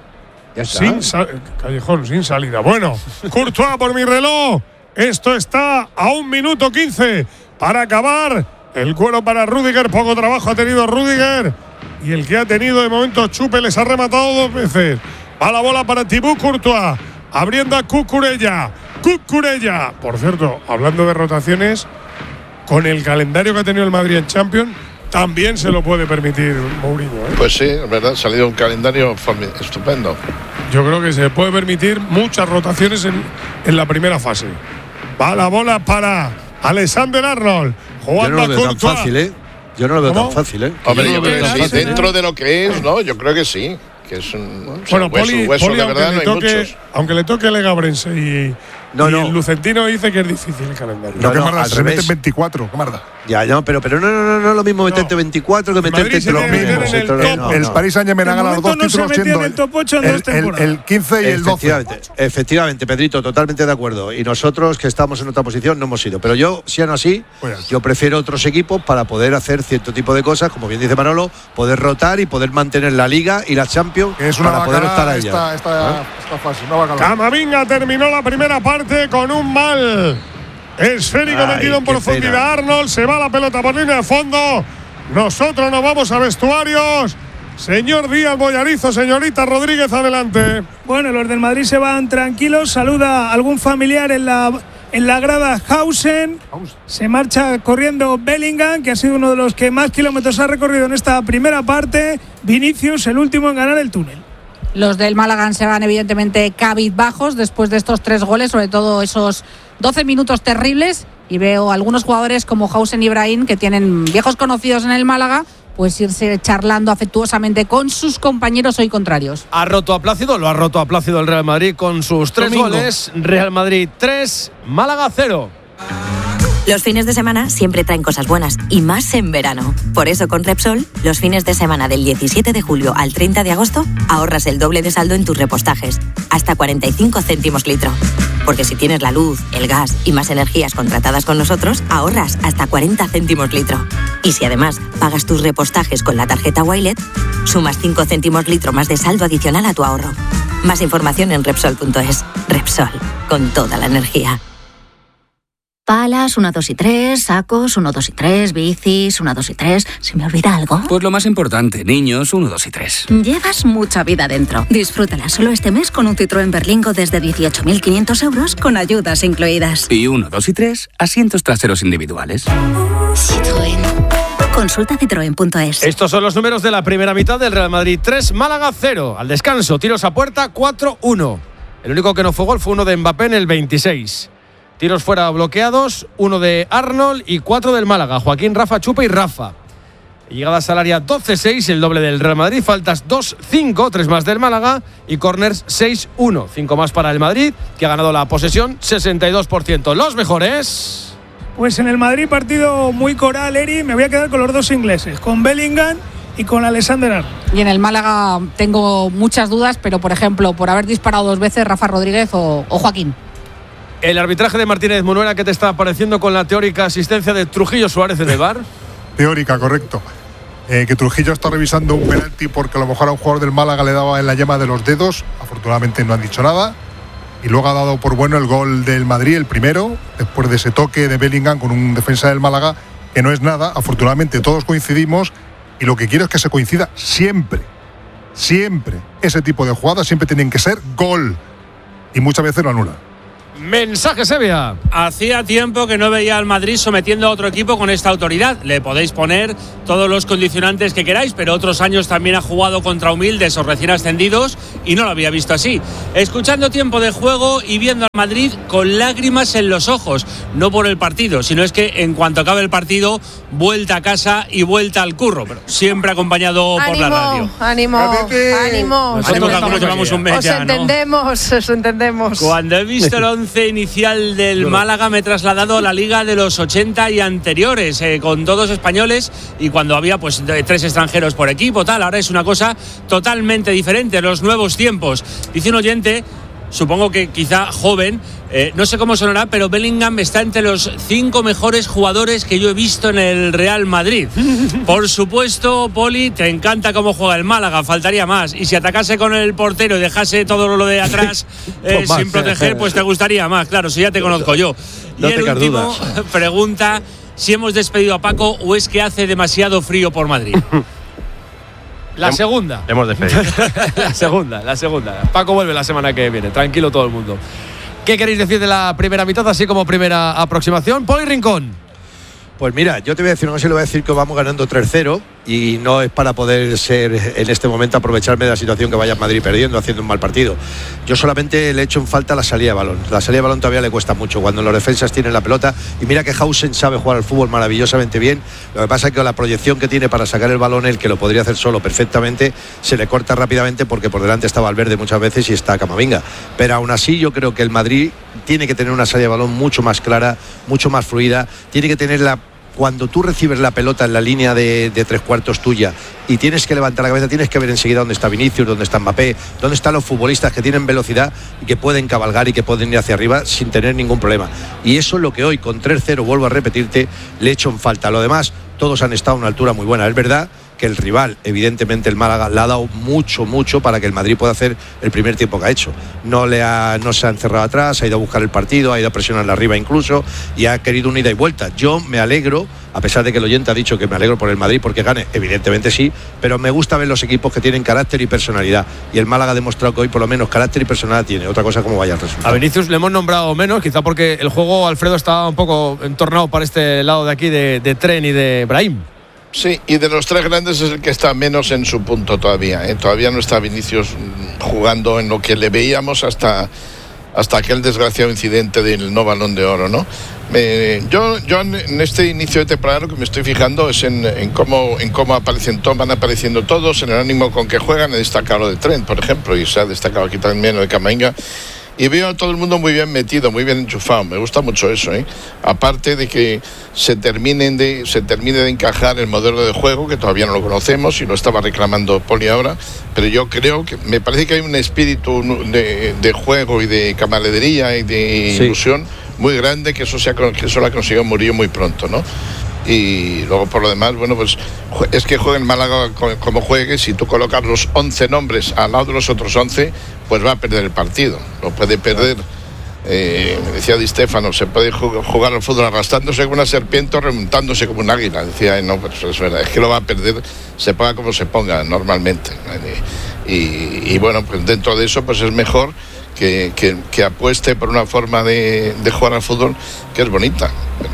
Ya está. Sin sa- Callejón, sin salida. Bueno, Courtois por mi reloj. Esto está a un minuto quince para acabar. El cuero para Rüdiger. Poco trabajo ha tenido Rüdiger. Y el que ha tenido de momento Chupe les ha rematado dos veces. Va la bola para Thibaut Courtois. Abriendo a Cucurella. Cucurella. Por cierto, hablando de rotaciones, con el calendario que ha tenido el Madrid en Champions, también se lo puede permitir Mourinho, ¿eh? Pues sí, es verdad, ha salido un calendario formi- estupendo. Yo creo que se puede permitir muchas rotaciones en, en la primera fase. Va la bola para Alexander Arnold. Yo Jugando no a lo veo tan Courtois. fácil, ¿eh? Yo no lo veo ¿Cómo? tan fácil, ¿eh? Hombre, Yo yo creo creo que que sí, sí, dentro de lo que es, ¿no? Yo creo que sí. Que es un. o sea, Bueno, hueso, Poli, hueso Poli, de aunque, verdad no le hay toque, muchos. aunque le toque Legabrense y, No, y no. el Lucentino dice que es difícil el calendario. No, No, que no, Marda, al se revés. meten veinticuatro. ¿Qué Marda? Ya, no, pero, pero no, no, no, no es lo mismo meterte veinticuatro que Madrid meterte se lo tiene que mismo. meter en el No, top. no, El no. Paris Saint-Germain De ha ganado los momento dos no se ha títulos metido siendo en el top ocho en el, dos el- temporadas. el quince y el doce. Efectivamente, efectivamente, Pedrito, totalmente de acuerdo. Y nosotros que estamos en otra posición no hemos ido. Pero yo, si aún así, Pues yo prefiero otros equipos para poder hacer cierto tipo de cosas, como bien dice Manolo, poder rotar y poder mantener la Liga y la Champions Que es una para poder estar bacala ahí. esta, esta, esta fase, una bacala. Camavinga terminó la primera parte con un mal esférico Ay, metido en qué profundidad. pena. Arnold se va la pelota por línea de fondo. Nosotros nos vamos a vestuarios. Señor Díaz Boyarizo, señorita Rodríguez, adelante. Bueno, los del Madrid se van tranquilos. Saluda a algún familiar en la, en la grada Hausen. Se marcha corriendo Bellingham, que ha sido uno de los que más kilómetros ha recorrido en esta primera parte. Vinicius, el último en ganar el túnel. Los del Málaga se van evidentemente cabizbajos después de estos tres goles, sobre todo esos doce minutos terribles. Y veo algunos jugadores como Hausen y Brahim, que tienen viejos conocidos en el Málaga, pues irse charlando afectuosamente con sus compañeros hoy contrarios. Ha roto a Plácido, lo ha roto a Plácido el Real Madrid con sus tres Domingo. goles. Real Madrid tres, Málaga cero. Los fines de semana siempre traen cosas buenas, y más en verano. Por eso con Repsol, los fines de semana del diecisiete de julio al treinta de agosto, ahorras el doble de saldo en tus repostajes, hasta cuarenta y cinco céntimos litro. Porque si tienes la luz, el gas y más energías contratadas con nosotros, ahorras hasta cuarenta céntimos litro. Y si además pagas tus repostajes con la tarjeta Wilet, sumas cinco céntimos litro más de saldo adicional a tu ahorro. Más información en Repsol punto es. Repsol, con toda la energía. Palas, uno, dos y tres, sacos, uno, dos y tres, bicis, uno, dos y tres. ¿Se me olvida algo? Pues lo más importante, niños, uno, dos y tres. Llevas mucha vida dentro. Disfrútala solo este mes con un Citroën Berlingo desde dieciocho mil quinientos euros con ayudas incluidas. Y uno, dos y tres, asientos traseros individuales. Citroën. Consulta citroen punto es. Estos son los números de la primera mitad del Real Madrid tres, Málaga cero. Al descanso, tiros a puerta cuatro uno. El único que no fue gol fue uno de Mbappé en el veintiséis. Tiros fuera bloqueados, uno de Arnold y cuatro del Málaga. Joaquín, Rafa, Chupa y Rafa. Llegadas al área doce seis, el doble del Real Madrid. Faltas dos cinco, tres más del Málaga. Y corners seis uno, cinco más para el Madrid, que ha ganado la posesión sesenta y dos por ciento. Los mejores. Pues en el Madrid partido muy coral, Eri. Me voy a quedar con los dos ingleses, con Bellingham y con Alexander Arnold. Y en el Málaga tengo muchas dudas, pero por ejemplo, por haber disparado dos veces Rafa Rodríguez o, o Joaquín. El arbitraje de Martínez Munuera, ¿qué te está pareciendo con la teórica asistencia de Trujillo Suárez en el V A R? Teórica, correcto. Eh, que Trujillo está revisando un penalti porque a lo mejor a un jugador del Málaga le daba en la yema de los dedos. Afortunadamente no han dicho nada. Y luego ha dado por bueno el gol del Madrid, el primero, después de ese toque de Bellingham con un defensa del Málaga que no es nada. Afortunadamente todos coincidimos y lo que quiero es que se coincida siempre, siempre. Ese tipo de jugadas siempre tienen que ser gol y muchas veces lo anulan. Mensaje Sevilla. Hacía tiempo que no veía al Madrid sometiendo a otro equipo con esta autoridad. Le podéis poner todos los condicionantes que queráis, pero otros años también ha jugado contra humildes o recién ascendidos y no lo había visto así. Escuchando tiempo de juego y viendo al Madrid con lágrimas en los ojos, no por el partido, sino es que en cuanto acabe el partido, vuelta a casa y vuelta al curro, pero siempre acompañado por la radio. Ánimo, ánimo. Nosotros algunos llevamos un mes os ya, ¿no? entendemos, os entendemos. Cuando he visto el once inicial del Málaga me he trasladado a la liga de los ochenta y anteriores, eh, con todos españoles, y cuando había pues tres extranjeros por equipo, tal. Ahora es una cosa totalmente diferente, los nuevos tiempos. Dice un oyente, supongo que quizá joven, eh, no sé cómo sonará, pero Bellingham está entre los cinco mejores jugadores que yo he visto en el Real Madrid. Por supuesto, Poli, te encanta cómo juega el Málaga, faltaría más. Y si atacase con el portero y dejase todo lo de atrás eh, sin más, proteger, pues te gustaría más. Claro, si ya te conozco yo. Y no el te último pregunta si hemos despedido a Paco o es que hace demasiado frío por Madrid. La segunda. Hemos despedido. La segunda, la segunda. Paco vuelve la semana que viene. Tranquilo todo el mundo. ¿Qué queréis decir de la primera mitad, así como primera aproximación? Poli Rincón. Pues mira, yo te voy a decir, no sé, le voy a decir que vamos ganando tres cero y no es para poder ser en este momento aprovecharme de la situación que vaya Madrid perdiendo, haciendo un mal partido. Yo solamente le echo en falta la salida de balón. La salida de balón todavía le cuesta mucho cuando los defensas tienen la pelota, y mira que Hausen sabe jugar al fútbol maravillosamente bien. Lo que pasa es que la proyección que tiene para sacar el balón, él que lo podría hacer solo perfectamente, se le corta rápidamente porque por delante está Valverde muchas veces y está Camavinga. Pero aún así yo creo que el Madrid tiene que tener una salida de balón mucho más clara, mucho más fluida, tiene que tener la... Cuando tú recibes la pelota en la línea de, de tres cuartos tuya y tienes que levantar la cabeza, tienes que ver enseguida dónde está Vinicius, dónde está Mbappé, dónde están los futbolistas que tienen velocidad y que pueden cabalgar y que pueden ir hacia arriba sin tener ningún problema. Y eso es lo que hoy, con tres cero, vuelvo a repetirte, le echo en falta. Lo demás, todos han estado a una altura muy buena. Es verdad que el rival, evidentemente el Málaga, le ha dado mucho, mucho para que el Madrid pueda hacer el primer tiempo que ha hecho. No, le ha, no se ha encerrado atrás, ha ido a buscar el partido, ha ido a presionarle arriba incluso y ha querido un ida y vuelta. Yo me alegro, a pesar de que el oyente ha dicho que me alegro por el Madrid porque gane, evidentemente sí, pero me gusta ver los equipos que tienen carácter y personalidad, y el Málaga ha demostrado que hoy por lo menos carácter y personalidad tiene. Otra cosa como vaya el resultado. A Vinicius le hemos nombrado menos, quizá porque el juego, Alfredo, está un poco entornado para este lado de aquí de, de Tren y de Brahim. Sí, y de los tres grandes es el que está menos en su punto todavía, ¿eh? Todavía no está Vinicius jugando en lo que le veíamos hasta, hasta aquel desgraciado incidente del no Balón de Oro, ¿no? Eh, yo, yo en este inicio de temporada lo que me estoy fijando es en, en cómo, en cómo aparecen, van apareciendo todos, en el ánimo con que juegan. He destacado lo de Trent, por ejemplo, y se ha destacado aquí también lo de Camavinga. Y veo a todo el mundo muy bien metido, muy bien enchufado. Me gusta mucho eso, ¿eh? Aparte de que se, terminen de, se termine de encajar el modelo de juego, que todavía no lo conocemos y lo estaba reclamando Poli ahora, pero yo creo que me parece que hay un espíritu de, de juego y de camaradería y de sí. ilusión muy grande, que eso, se ha, que eso lo ha conseguido Murillo muy pronto, ¿no? Y luego por lo demás, bueno, pues es que juegue el Málaga como juegue. Si tú colocas los once nombres al lado de los otros once, pues va a perder el partido. Lo puede perder, eh, me decía Di Stéfano, se puede jugar al fútbol arrastrándose como una serpiente o remontándose como un águila. Decía, no, pues es verdad, es que lo va a perder, se ponga como se ponga normalmente. Y, y bueno, pues dentro de eso, pues es mejor que, que, que apueste por una forma de, de jugar al fútbol que es bonita.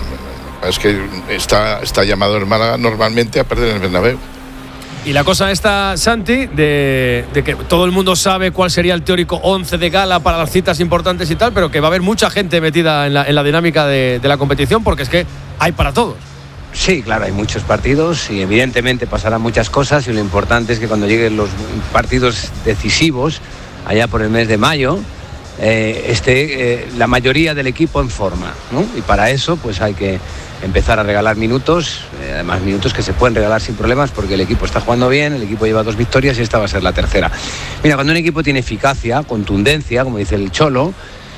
Es que está, está llamado el Málaga normalmente a perder en el Bernabéu. Y la cosa está, Santi, de, de que todo el mundo sabe cuál sería el teórico once de gala para las citas importantes y tal, pero que va a haber mucha gente metida en la, en la dinámica de, de la competición, porque es que hay para todos. Sí, claro, hay muchos partidos y evidentemente pasarán muchas cosas, y lo importante es que cuando lleguen los partidos decisivos, allá por el mes de mayo, eh, esté eh, la mayoría del equipo en forma, ¿no? Y para eso pues hay que empezar a regalar minutos, eh, además minutos que se pueden regalar sin problemas porque el equipo está jugando bien, el equipo lleva dos victorias y esta va a ser la tercera. Mira, cuando un equipo tiene eficacia, contundencia, como dice el Cholo,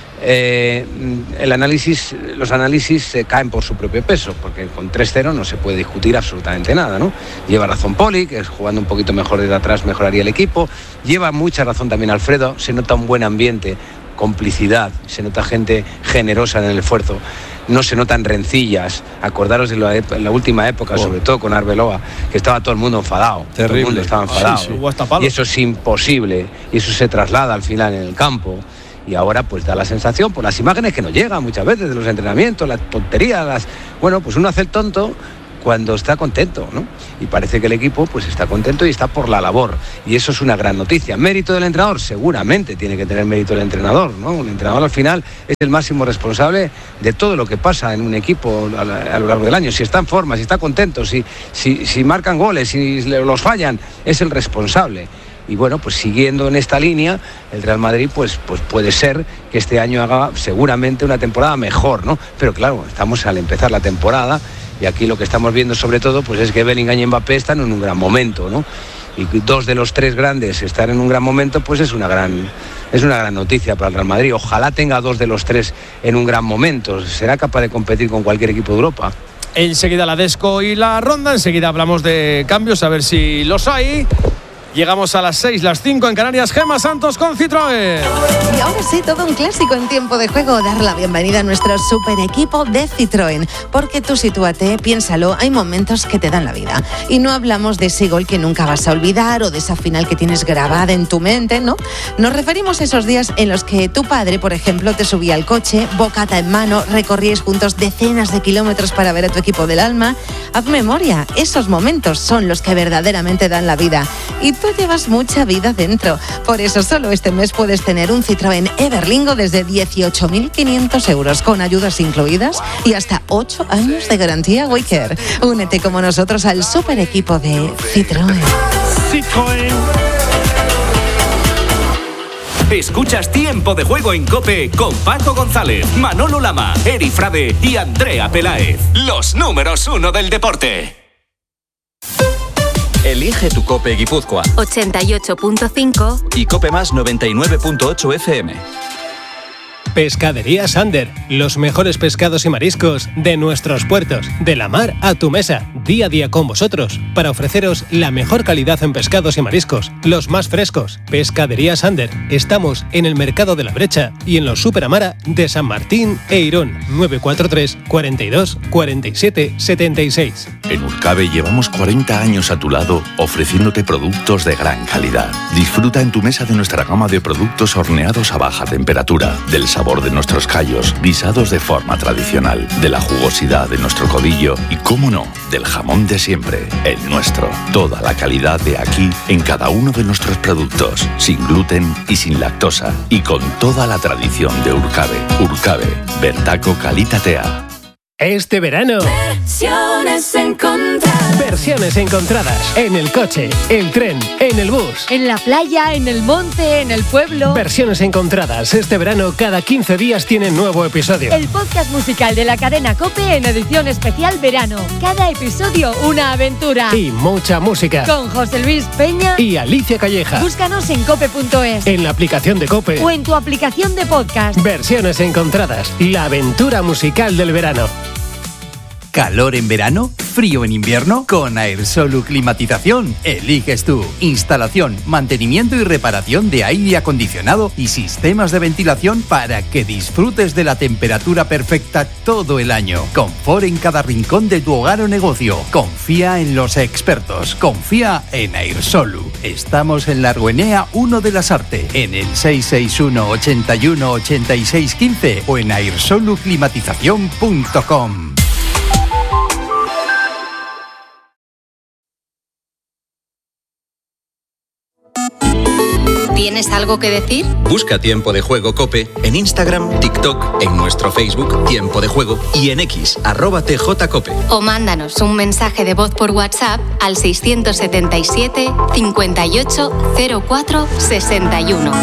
eh, el análisis, los análisis se caen por su propio peso, porque con tres cero no se puede discutir absolutamente nada, ¿no? Lleva razón Poli, que jugando un poquito mejor desde atrás mejoraría el equipo, lleva mucha razón también Alfredo, se nota un buen ambiente, complicidad, se nota gente generosa en el esfuerzo. no se notan rencillas. Acordaros de la, de la última época, oh. sobre todo con Arbeloa, que estaba todo el mundo enfadado. Terrible. Todo el mundo estaba enfadado. Sí, sí. Y eso es imposible. Y eso se traslada al final en el campo. Y ahora pues da la sensación, por las imágenes que nos llegan muchas veces de los entrenamientos, las tonterías, las... bueno, pues uno hace el tonto cuando está contento, ¿no? Y parece que el equipo pues está contento y está por la labor. Y eso es una gran noticia. ¿Mérito del entrenador? Seguramente tiene que tener mérito el entrenador, ¿no? El entrenador al final es el máximo responsable de todo lo que pasa en un equipo a, la, a lo largo del año. Si está en forma, si está contento, si, si, si marcan goles, si los fallan, es el responsable. Y bueno, pues siguiendo en esta línea, el Real Madrid pues, pues puede ser que este año haga seguramente una temporada mejor, ¿no? Pero claro, estamos al empezar la temporada y aquí lo que estamos viendo sobre todo pues es que Bellingham y Mbappé están en un gran momento, ¿no? Y dos de los tres grandes estar en un gran momento pues es una gran, es una gran noticia para el Real Madrid. Ojalá tenga dos de los tres en un gran momento. Será capaz de competir con cualquier equipo de Europa. Enseguida la Desco y la Ronda, enseguida hablamos de cambios, a ver si los hay. Llegamos a las seis, las cinco en Canarias. Gemma Santos con Citroën. Y ahora sí, todo un clásico en tiempo de juego. Dar la bienvenida a nuestro super equipo de Citroën. Porque tú sitúate, piénsalo, hay momentos que te dan la vida. Y no hablamos de ese gol que nunca vas a olvidar o de esa final que tienes grabada en tu mente, ¿no? Nos referimos a esos días en los que tu padre, por ejemplo, te subía al coche, bocata en mano, recorríais juntos decenas de kilómetros para ver a tu equipo del alma. Haz memoria, esos momentos son los que verdaderamente dan la vida. Y tú llevas mucha vida dentro. Por eso solo este mes puedes tener un Citroën Everlingo desde dieciocho mil quinientos euros con ayudas incluidas y hasta ocho años de garantía Waycare. Únete como nosotros al super equipo de Citroën. Citroën. Escuchas Tiempo de Juego en COPE con Paco González, Manolo Lama, Eri Frade y Andrea Peláez. Los números uno del deporte. Elige tu COPE Guipúzcoa. ochenta y ocho punto cinco y COPE Más noventa y nueve punto ocho F M. Pescadería Sander, los mejores pescados y mariscos de nuestros puertos, de la mar a tu mesa, día a día con vosotros, para ofreceros la mejor calidad en pescados y mariscos, los más frescos. Pescadería Sander, estamos en el Mercado de la Brecha y en los Superamara de San Martín e Irún, nueve cuatro tres, cuarenta y dos, cuarenta y siete, setenta y seis. En Urcabe llevamos cuarenta años a tu lado ofreciéndote productos de gran calidad. Disfruta en tu mesa de nuestra gama de productos horneados a baja temperatura, del sabor de nuestros callos, guisados de forma tradicional, de la jugosidad de nuestro codillo y, cómo no, del jamón de siempre, el nuestro. Toda la calidad de aquí en cada uno de nuestros productos, sin gluten y sin lactosa, y con toda la tradición de Urcabe. Urcabe, Bertaco Kalitatea. Este verano, Versiones encontradas. versiones encontradas en el coche, el tren, en el bus. En la playa, en el monte, en el pueblo. Versiones encontradas. Este verano, cada quince días tiene nuevo episodio. El podcast musical de la cadena COPE en edición especial verano. Cada episodio una aventura. Y mucha música. Con José Luis Peña y Alicia Calleja. Búscanos en cope punto es. En la aplicación de COPE. O en tu aplicación de podcast. Versiones encontradas. La aventura musical del verano. ¿Calor en verano? ¿Frío en invierno? Con Aersolu Climatización eliges tú. Instalación, mantenimiento y reparación de aire acondicionado y sistemas de ventilación para que disfrutes de la temperatura perfecta todo el año. Confort en cada rincón de tu hogar o negocio. Confía en los expertos. Confía en Aersolu. Estamos en la Argüenea uno de las Arte, en el seis seis uno, ochenta y uno, ochenta y seis quince o en aersolu climatización punto com. ¿Tienes algo que decir? Busca Tiempo de Juego COPE en Instagram, TikTok, en nuestro Facebook Tiempo de Juego y en X, arroba T J Cope. O mándanos un mensaje de voz por WhatsApp al seiscientos setenta y siete, cincuenta y ocho, cero cuatro, sesenta y uno.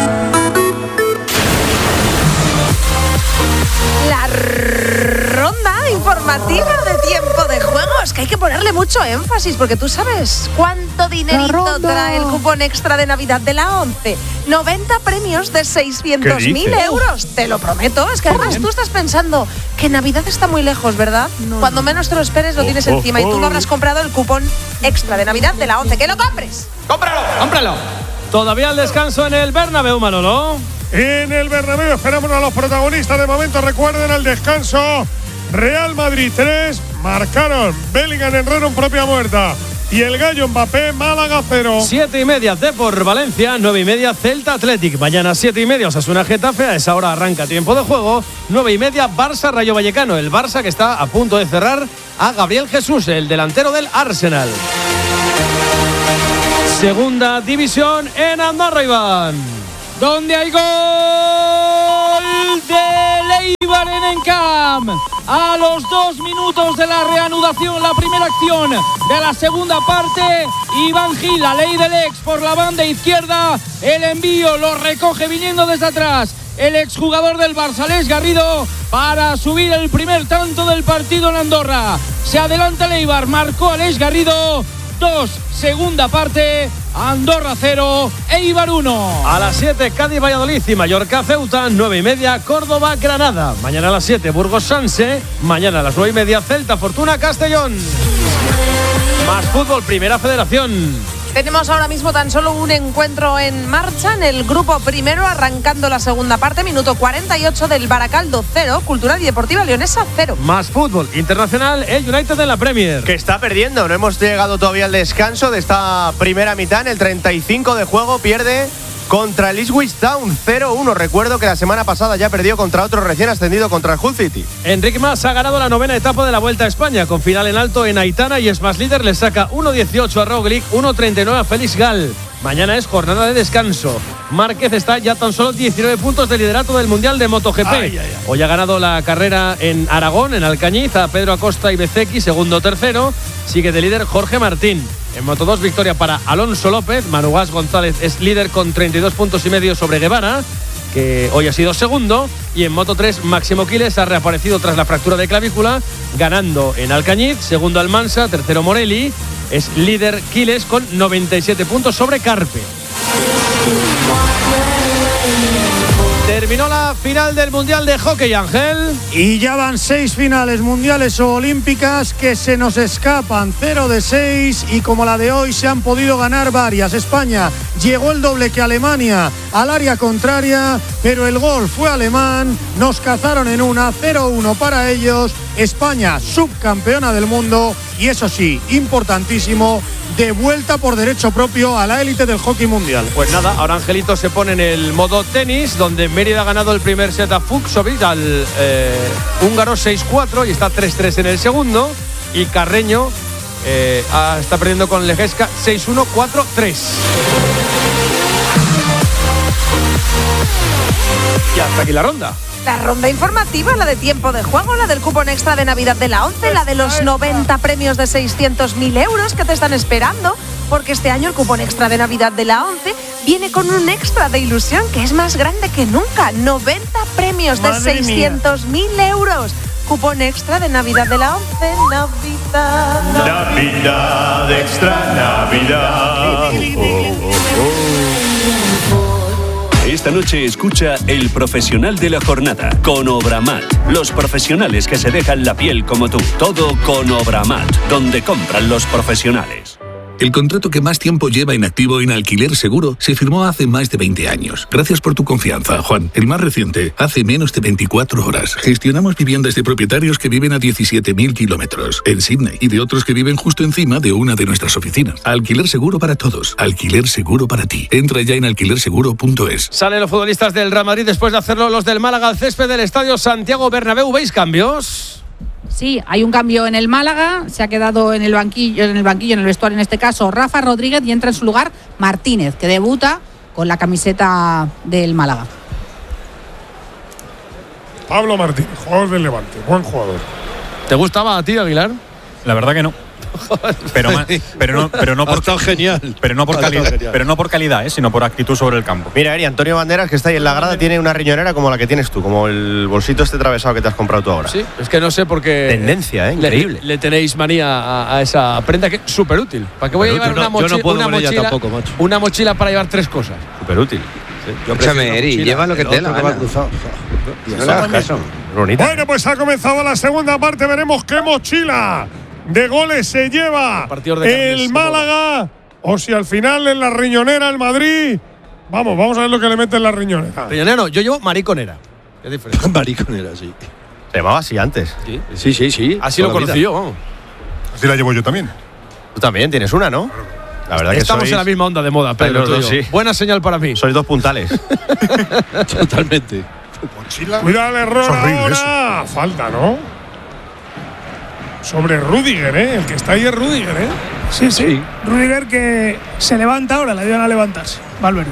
La ronda informativa de Tiempo de Juego. Es que hay que ponerle mucho énfasis porque tú sabes cuánto dinerito trae el cupón extra de Navidad de la ONCE. noventa premios de seiscientos mil euros. Te lo prometo. Es que además tú estás pensando que Navidad está muy lejos, ¿verdad? No, Cuando menos te lo esperes lo tienes oh, encima oh, y tú lo habrás comprado el cupón extra de Navidad de la ONCE. ¡Que lo compres! ¡Cómpralo! ¡Cómpralo! Todavía el descanso en el Bernabéu, Manolo. En el Bernabéu esperamos a los protagonistas. De momento recuerden el descanso Real Madrid tres, marcaron Bellingham, Herrero en propia muerta y el Gallo Mbappé, Málaga cero. Siete y media Depor Valencia, nueve y media Celta Athletic. Mañana siete y media Osasuna Getafe, a esa hora arranca tiempo de juego. Nueve y media Barça Rayo Vallecano, el Barça que está a punto de cerrar a Gabriel Jesús, el delantero del Arsenal. Segunda división en Andorra, Iván, donde hay gol de Eibar en Encamp. A los dos minutos de la reanudación, la primera acción de la segunda parte, Iván Gil, la ley del ex por la banda izquierda, el envío lo recoge viniendo desde atrás el exjugador del Barça, Aleix Garrido, para subir el primer tanto del partido en Andorra. Se adelanta el Eibar, marcó Aleix Garrido. Dos, segunda parte, Andorra cero, Eibar uno. A las siete, Cádiz Valladolid y Mallorca Ceuta. Nueve y media, Córdoba Granada. Mañana a las siete, Burgos Sanse. Mañana a las nueve y media, Celta Fortuna Castellón. Más fútbol, Primera Federación. Tenemos ahora mismo tan solo un encuentro en marcha en el grupo primero, arrancando la segunda parte, minuto cuarenta y ocho del Baracaldo cero, Cultural y Deportiva Leonesa cero. Más fútbol internacional, el United en la Premier. Que está perdiendo, no hemos llegado todavía al descanso de esta primera mitad. En el treinta y cinco de juego pierde contra el Ipswich Town cero uno. Recuerdo que la semana pasada ya perdió contra otro recién ascendido, contra el Hull City. Enrique Mas ha ganado la novena etapa de la Vuelta a España, con final en alto en Aitana, y es más líder, le saca uno dieciocho a Roglic, uno treinta y nueve a Félix Gal. Mañana es jornada de descanso. Márquez está ya tan solo diecinueve puntos de liderato del Mundial de MotoGP. Ay, ay, ay. Hoy ha ganado la carrera en Aragón, en Alcañiz, a Pedro Acosta y Bezzecchi, segundo, tercero. Sigue de líder Jorge Martín. En Moto dos, victoria para Alonso López. Manu Gas González es líder con treinta y dos puntos y medio sobre Guevara, que hoy ha sido segundo. Y en Moto tres, Máximo Quiles ha reaparecido tras la fractura de clavícula, ganando en Alcañiz. Segundo Almansa, tercero Morelli. Es líder Quiles con noventa y siete puntos sobre Carpe. Terminó la final del Mundial de Hockey, Ángel. Y ya van seis finales mundiales o olímpicas que se nos escapan. Cero de seis, y como la de hoy se han podido ganar varias. España llegó el doble que Alemania al área contraria, pero el gol fue alemán. Nos cazaron en una, cero uno para ellos. España subcampeona del mundo y, eso sí, importantísimo, de vuelta por derecho propio a la élite del hockey mundial. Pues nada, ahora Angelito se pone en el modo tenis, donde Mérida ha ganado el primer set a Fucsovic, al eh, húngaro seis cuatro, y está tres tres en el segundo. Y Carreño eh, está perdiendo con Lejeska seis uno, cuatro tres. Y hasta aquí la ronda. La ronda informativa, la de tiempo de juego, la del cupón extra de Navidad de la ONCE, la de los noventa premios de seiscientos mil euros que te están esperando, porque este año el cupón extra de Navidad de la ONCE viene con un extra de ilusión que es más grande que nunca. noventa premios de seiscientos mil euros. Cupón extra de Navidad de la ONCE, Navidad. Navidad, extra Navidad. Oh, oh, oh. Esta noche escucha El Profesional de la Jornada con Obramat. Los profesionales que se dejan la piel como tú. Todo con Obramat, donde compran los profesionales. El contrato que más tiempo lleva inactivo en Alquiler Seguro se firmó hace más de veinte años. Gracias por tu confianza, Juan. El más reciente, hace menos de veinticuatro horas. Gestionamos viviendas de propietarios que viven a diecisiete mil kilómetros en Sydney y de otros que viven justo encima de una de nuestras oficinas. Alquiler Seguro para todos. Alquiler Seguro para ti. Entra ya en alquiler seguro punto es. Salen los futbolistas del Real Madrid después de hacerlo los del Málaga al césped del Estadio Santiago Bernabéu. ¿Veis cambios? Sí, hay un cambio en el Málaga, se ha quedado en el banquillo, en el banquillo, en el vestuario en este caso, Rafa Rodríguez, y entra en su lugar Martínez, que debuta con la camiseta del Málaga. Pablo Martínez, jugador del Levante, buen jugador. ¿Te gustaba a ti, Aguilar? La verdad que no. Pero, pero no, pero no por genial. Pero no por calidad, pero no por calidad, ¿eh? Sino por actitud sobre el campo. Mira, Eri, Antonio Banderas, que está ahí en la grada, tiene una riñonera como la que tienes tú, como el bolsito este atravesado que te has comprado tú ahora. Sí, es que no sé por qué. Tendencia, ¿eh? Increíble. Le, le tenéis manía a, a esa prenda que es súper útil. ¿Para qué voy a llevar no, una, mochi yo no puedo una con mochila? Ella tampoco, macho. Una mochila para llevar tres cosas. Súper útil. Sí. Escúchame, Eri, lleva lo que te la gana. No le hagas caso. Bonita. Bueno, pues ha comenzado la segunda parte. Veremos qué mochila de goles se lleva de el Málaga, o si al final en la riñonera el Madrid. Vamos, vamos a ver lo que le mete en la riñonera. Riñonera no, yo llevo mariconera. ¿Qué diferencia? Mariconera, sí. Se llamaba así antes. Sí, sí, sí. sí. Así lo conocí yo, vamos. Así la llevo yo también. Tú también tienes una, ¿no? La verdad que estamos sois, en la misma onda de moda, Pedro. los dos, sí. Buena señal para mí. Sois dos puntales. Totalmente. Cuidado el error Es horrible ahora. Falta, ¿no? Sobre Rüdiger, ¿eh? El que está ahí es Rüdiger, ¿eh? Sí, sí. Rüdiger que se levanta ahora, le ayudan a levantarse. Valverde.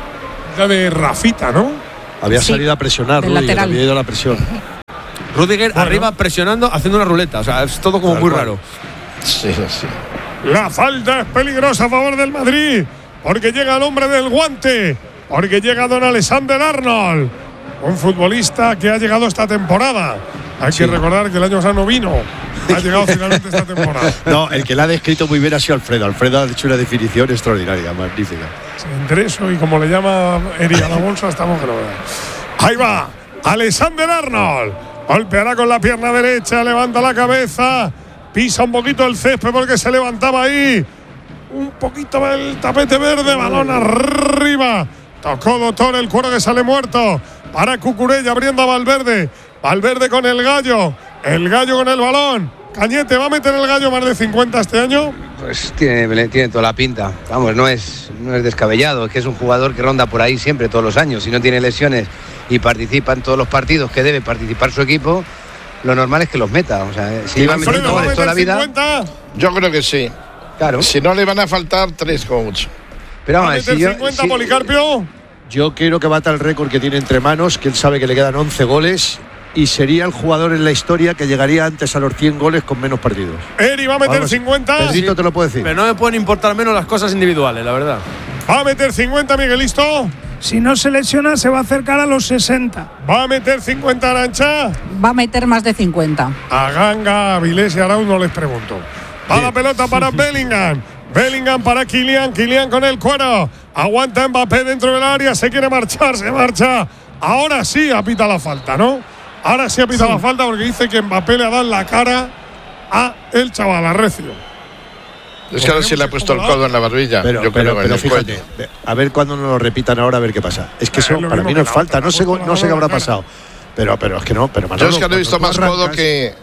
La de Rafita, ¿no? Había Sí, salido a presionar, del Rüdiger, lateral. había ido a la presión. Rüdiger Bueno. arriba presionando, haciendo una ruleta. O sea, es todo como Tal muy cual. raro. Sí, sí. La falta es peligrosa a favor del Madrid. Porque llega el hombre del guante. Porque llega don Alexander Arnold. Un futbolista que ha llegado esta temporada. Hay Sí. que recordar que el año pasado no vino. Ha llegado finalmente esta temporada. No, el que la ha descrito muy bien ha sido Alfredo. Alfredo ha hecho una definición extraordinaria, magnífica. Entre eso y como le llama Eri a la bolsa, estamos que no veas. Ahí va, Alexander Arnold. Golpeará con la pierna derecha, levanta la cabeza, pisa un poquito el césped porque se levantaba ahí. Un poquito el tapete verde, balón arriba. Tocó Doctor, el cuero que sale muerto. Para Cucurella abriendo a Valverde. Valverde con el gallo. El gallo con el balón. Cañete, ¿va a meter el gallo más de cincuenta este año? Pues tiene, tiene toda la pinta. Vamos, no es, no es descabellado. Es que es un jugador que ronda por ahí siempre, todos los años. Si no tiene lesiones y participa en todos los partidos que debe participar su equipo, lo normal es que los meta. O sea, si lleva metiendo Alfredo, ¿va a goles toda la meter vida. cincuenta? Yo creo que sí. Claro. Si no le van a faltar tres como mucho. Pero ¿Va a vamos, meter si yo, cincuenta, si- Policarpio? Yo quiero que bata el récord que tiene entre manos, que él sabe que le quedan once goles y sería el jugador en la historia que llegaría antes a los cien goles con menos partidos. Eri va a meter Vamos, cincuenta. Pedrito te lo puedo decir. Pero no me pueden importar menos las cosas individuales, la verdad. Va a meter cincuenta, Miguelisto. Si no se lesiona, se va a acercar a los sesenta. Va a meter cincuenta, Arancha. Va a meter más de cincuenta. A Ganga, a Vilés y a Arauz no les pregunto. Va la pelota para Bellingham. Bellingham para Kylian. Kylian con el cuero. Aguanta Mbappé dentro del área. Se quiere marchar, se marcha. Ahora sí apita la falta, ¿no? Ahora sí apita Sí. la falta porque dice que Mbappé le ha dado la cara a el chaval, a Recio. Es que ahora sí le ha puesto el codo en la barbilla. Pero, yo pero, creo en pero el fíjate, cuello. ve- a ver cuándo nos lo repitan ahora, a ver qué pasa. Es que Eh, eso es lo para mismo mí que no es la falta, otra, no sé, la otra no sé qué la habrá otra. pasado. Pero, pero es que no, pero Yo Manolo, es que no he cuando visto tú más codo arrancas- que.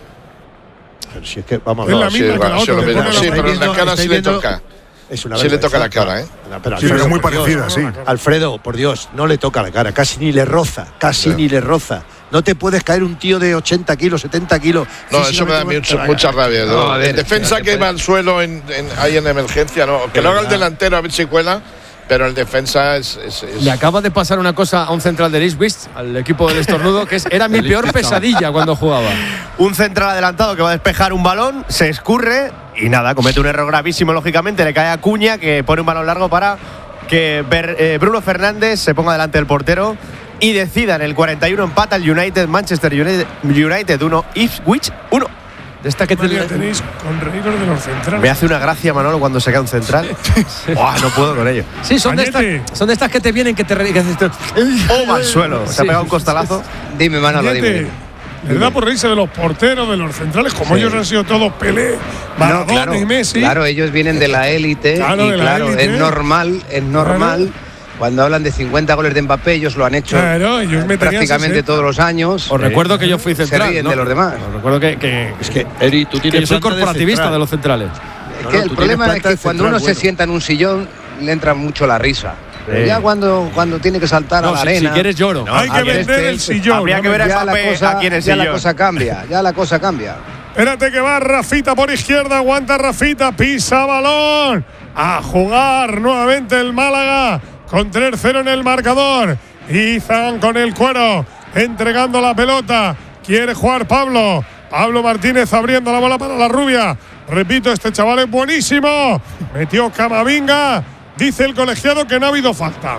Pero si es que, vamos, Es la no, misma sí, que va, la sí, otra. lo le mismo. pone la Sí, otra. pero en la viendo- cara sí estáis le viendo- toca. Es una Sí le toca la vergüenza. cara, ¿eh? Pero Sí, pero Alfredo, es muy por Dios, parecida, sí. Alfredo, por Dios, no le toca la cara, casi ni le roza, casi Sí. ni le roza. No te puedes caer un tío de ochenta kilos, setenta kilos. No, eso me da físicamente mucho- mucha rabia. No, ¿no? a ver, en defensa que que puede- va al suelo en, en- ahí en emergencia, no. Que lo haga el delantero a ver si cuela, pero el defensa es. es- es- Le acaba de pasar una cosa a un central de Ipswich, al equipo del estornudo, que es, era mi peor pesadilla cuando jugaba. Un central adelantado que va a despejar un balón, se escurre y nada, comete un error gravísimo, lógicamente. Le cae a Cuña, que pone un balón largo para que Ber- eh, Bruno Fernández se ponga delante del portero y decida en el cuarenta y uno. Empata el United, Manchester United, United uno, Ipswich uno. De esta que te María, tenéis con reíros de los centrales. Me hace una gracia, Manolo, cuando se cae un central. Buah, no puedo con ello. Sí, son de, Cañete. estas, son de estas que te vienen que te re- que haces tú- Toma al suelo. Se ha Sí. pegado un costalazo. Dime, Manolo, Cañete, dime. le da por reírse de los porteros, de los centrales, como Sí. ellos han sido todos Pelé, Maradona No, claro, y Messi. claro, ellos vienen de la élite Claro, y de la claro, élite. es normal, es normal. Cuando hablan de cincuenta goles de Mbappé, ellos lo han hecho Claro, ellos eh, meterían prácticamente sesenta. todos los años. Os recuerdo que yo fui Se central. ríen ¿no? de los demás. Os recuerdo que, que, Es que, Eri, tú que tienes yo soy planta de corporativista de, central. los centrales. Es No, que no, el tú problema tienes es planta que de cuando central, uno se bueno. sienta en un sillón, le entra mucho la risa. Pero Sí. ya cuando, cuando tiene que saltar a No, la si, arena. si quieres lloro. Hay que a vender este, el sillón. Habría que ver a ya la Mbappé cosa, aquí en el ya la sillón. cosa cambia, ya la cosa cambia. Espérate que va Rafita por izquierda, aguanta Rafita, pisa balón. A jugar nuevamente el Málaga con tres cero en el marcador. Izan con el cuero, entregando la pelota. Quiere jugar Pablo. Pablo Martínez abriendo la bola para la rubia. Repito, este chaval es buenísimo. Metió Camavinga. Dice el colegiado que no ha habido falta.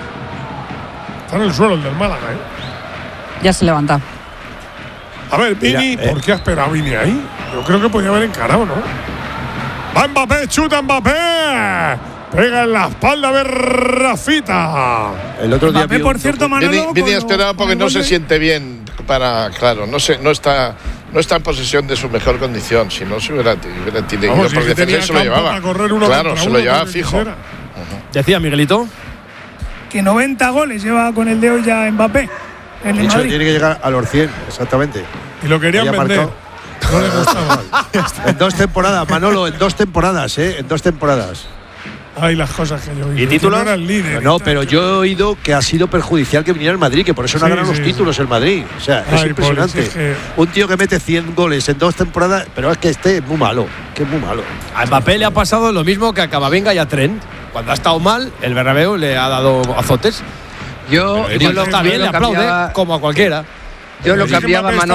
Está en el suelo el del Málaga, ¿eh? Ya se levanta. A ver, Vini, Mira, eh. ¿por qué ha esperado Vini ahí? Yo creo que podía haber encarado, ¿no? Va Mbappé, chuta Mbappé. Pega en la espalda de Rafita. El otro día Mbappé, vi por un cierto, docu- Manolo. Vini, Vini con ha lo- esperado con porque el no gol se de- siente bien para, claro, no se, no está, no está en posesión de su mejor condición. Si no se hubiera, hubiera tenido Vamos, por si es que defensa tenía se lo campo llevaba. para correr uno Claro, contra se uno, lo llevaba que fijo. quisiera. Decía Miguelito. Que noventa goles lleva con el de hoy ya Mbappé. En De el hecho, Madrid. tiene que llegar a los cien, exactamente. Y lo querían Haya vender. marcado. No le gustaba. En dos temporadas, Manolo, en dos temporadas, ¿eh? En dos temporadas. Ay, las cosas que yo he oído. ¿Y títulos? Que no era el líder. No, pero yo he oído que ha sido perjudicial que viniera el Madrid, que por eso no Sí, ha ganado sí, los títulos el Madrid. O sea, es Ay, impresionante. pobre, si es que- Un tío que mete cien goles en dos temporadas, pero es que este es muy malo, que es muy malo. A Mbappé le ha pasado lo mismo que a Camavinga y a Trent. Cuando ha estado mal, el Bernabéu le ha dado azotes. Yo, Y yo cuando lo, está yo bien, lo le aplaude, cambiaba, como a cualquiera. yo lo Pero es que cambiaba Mbappé está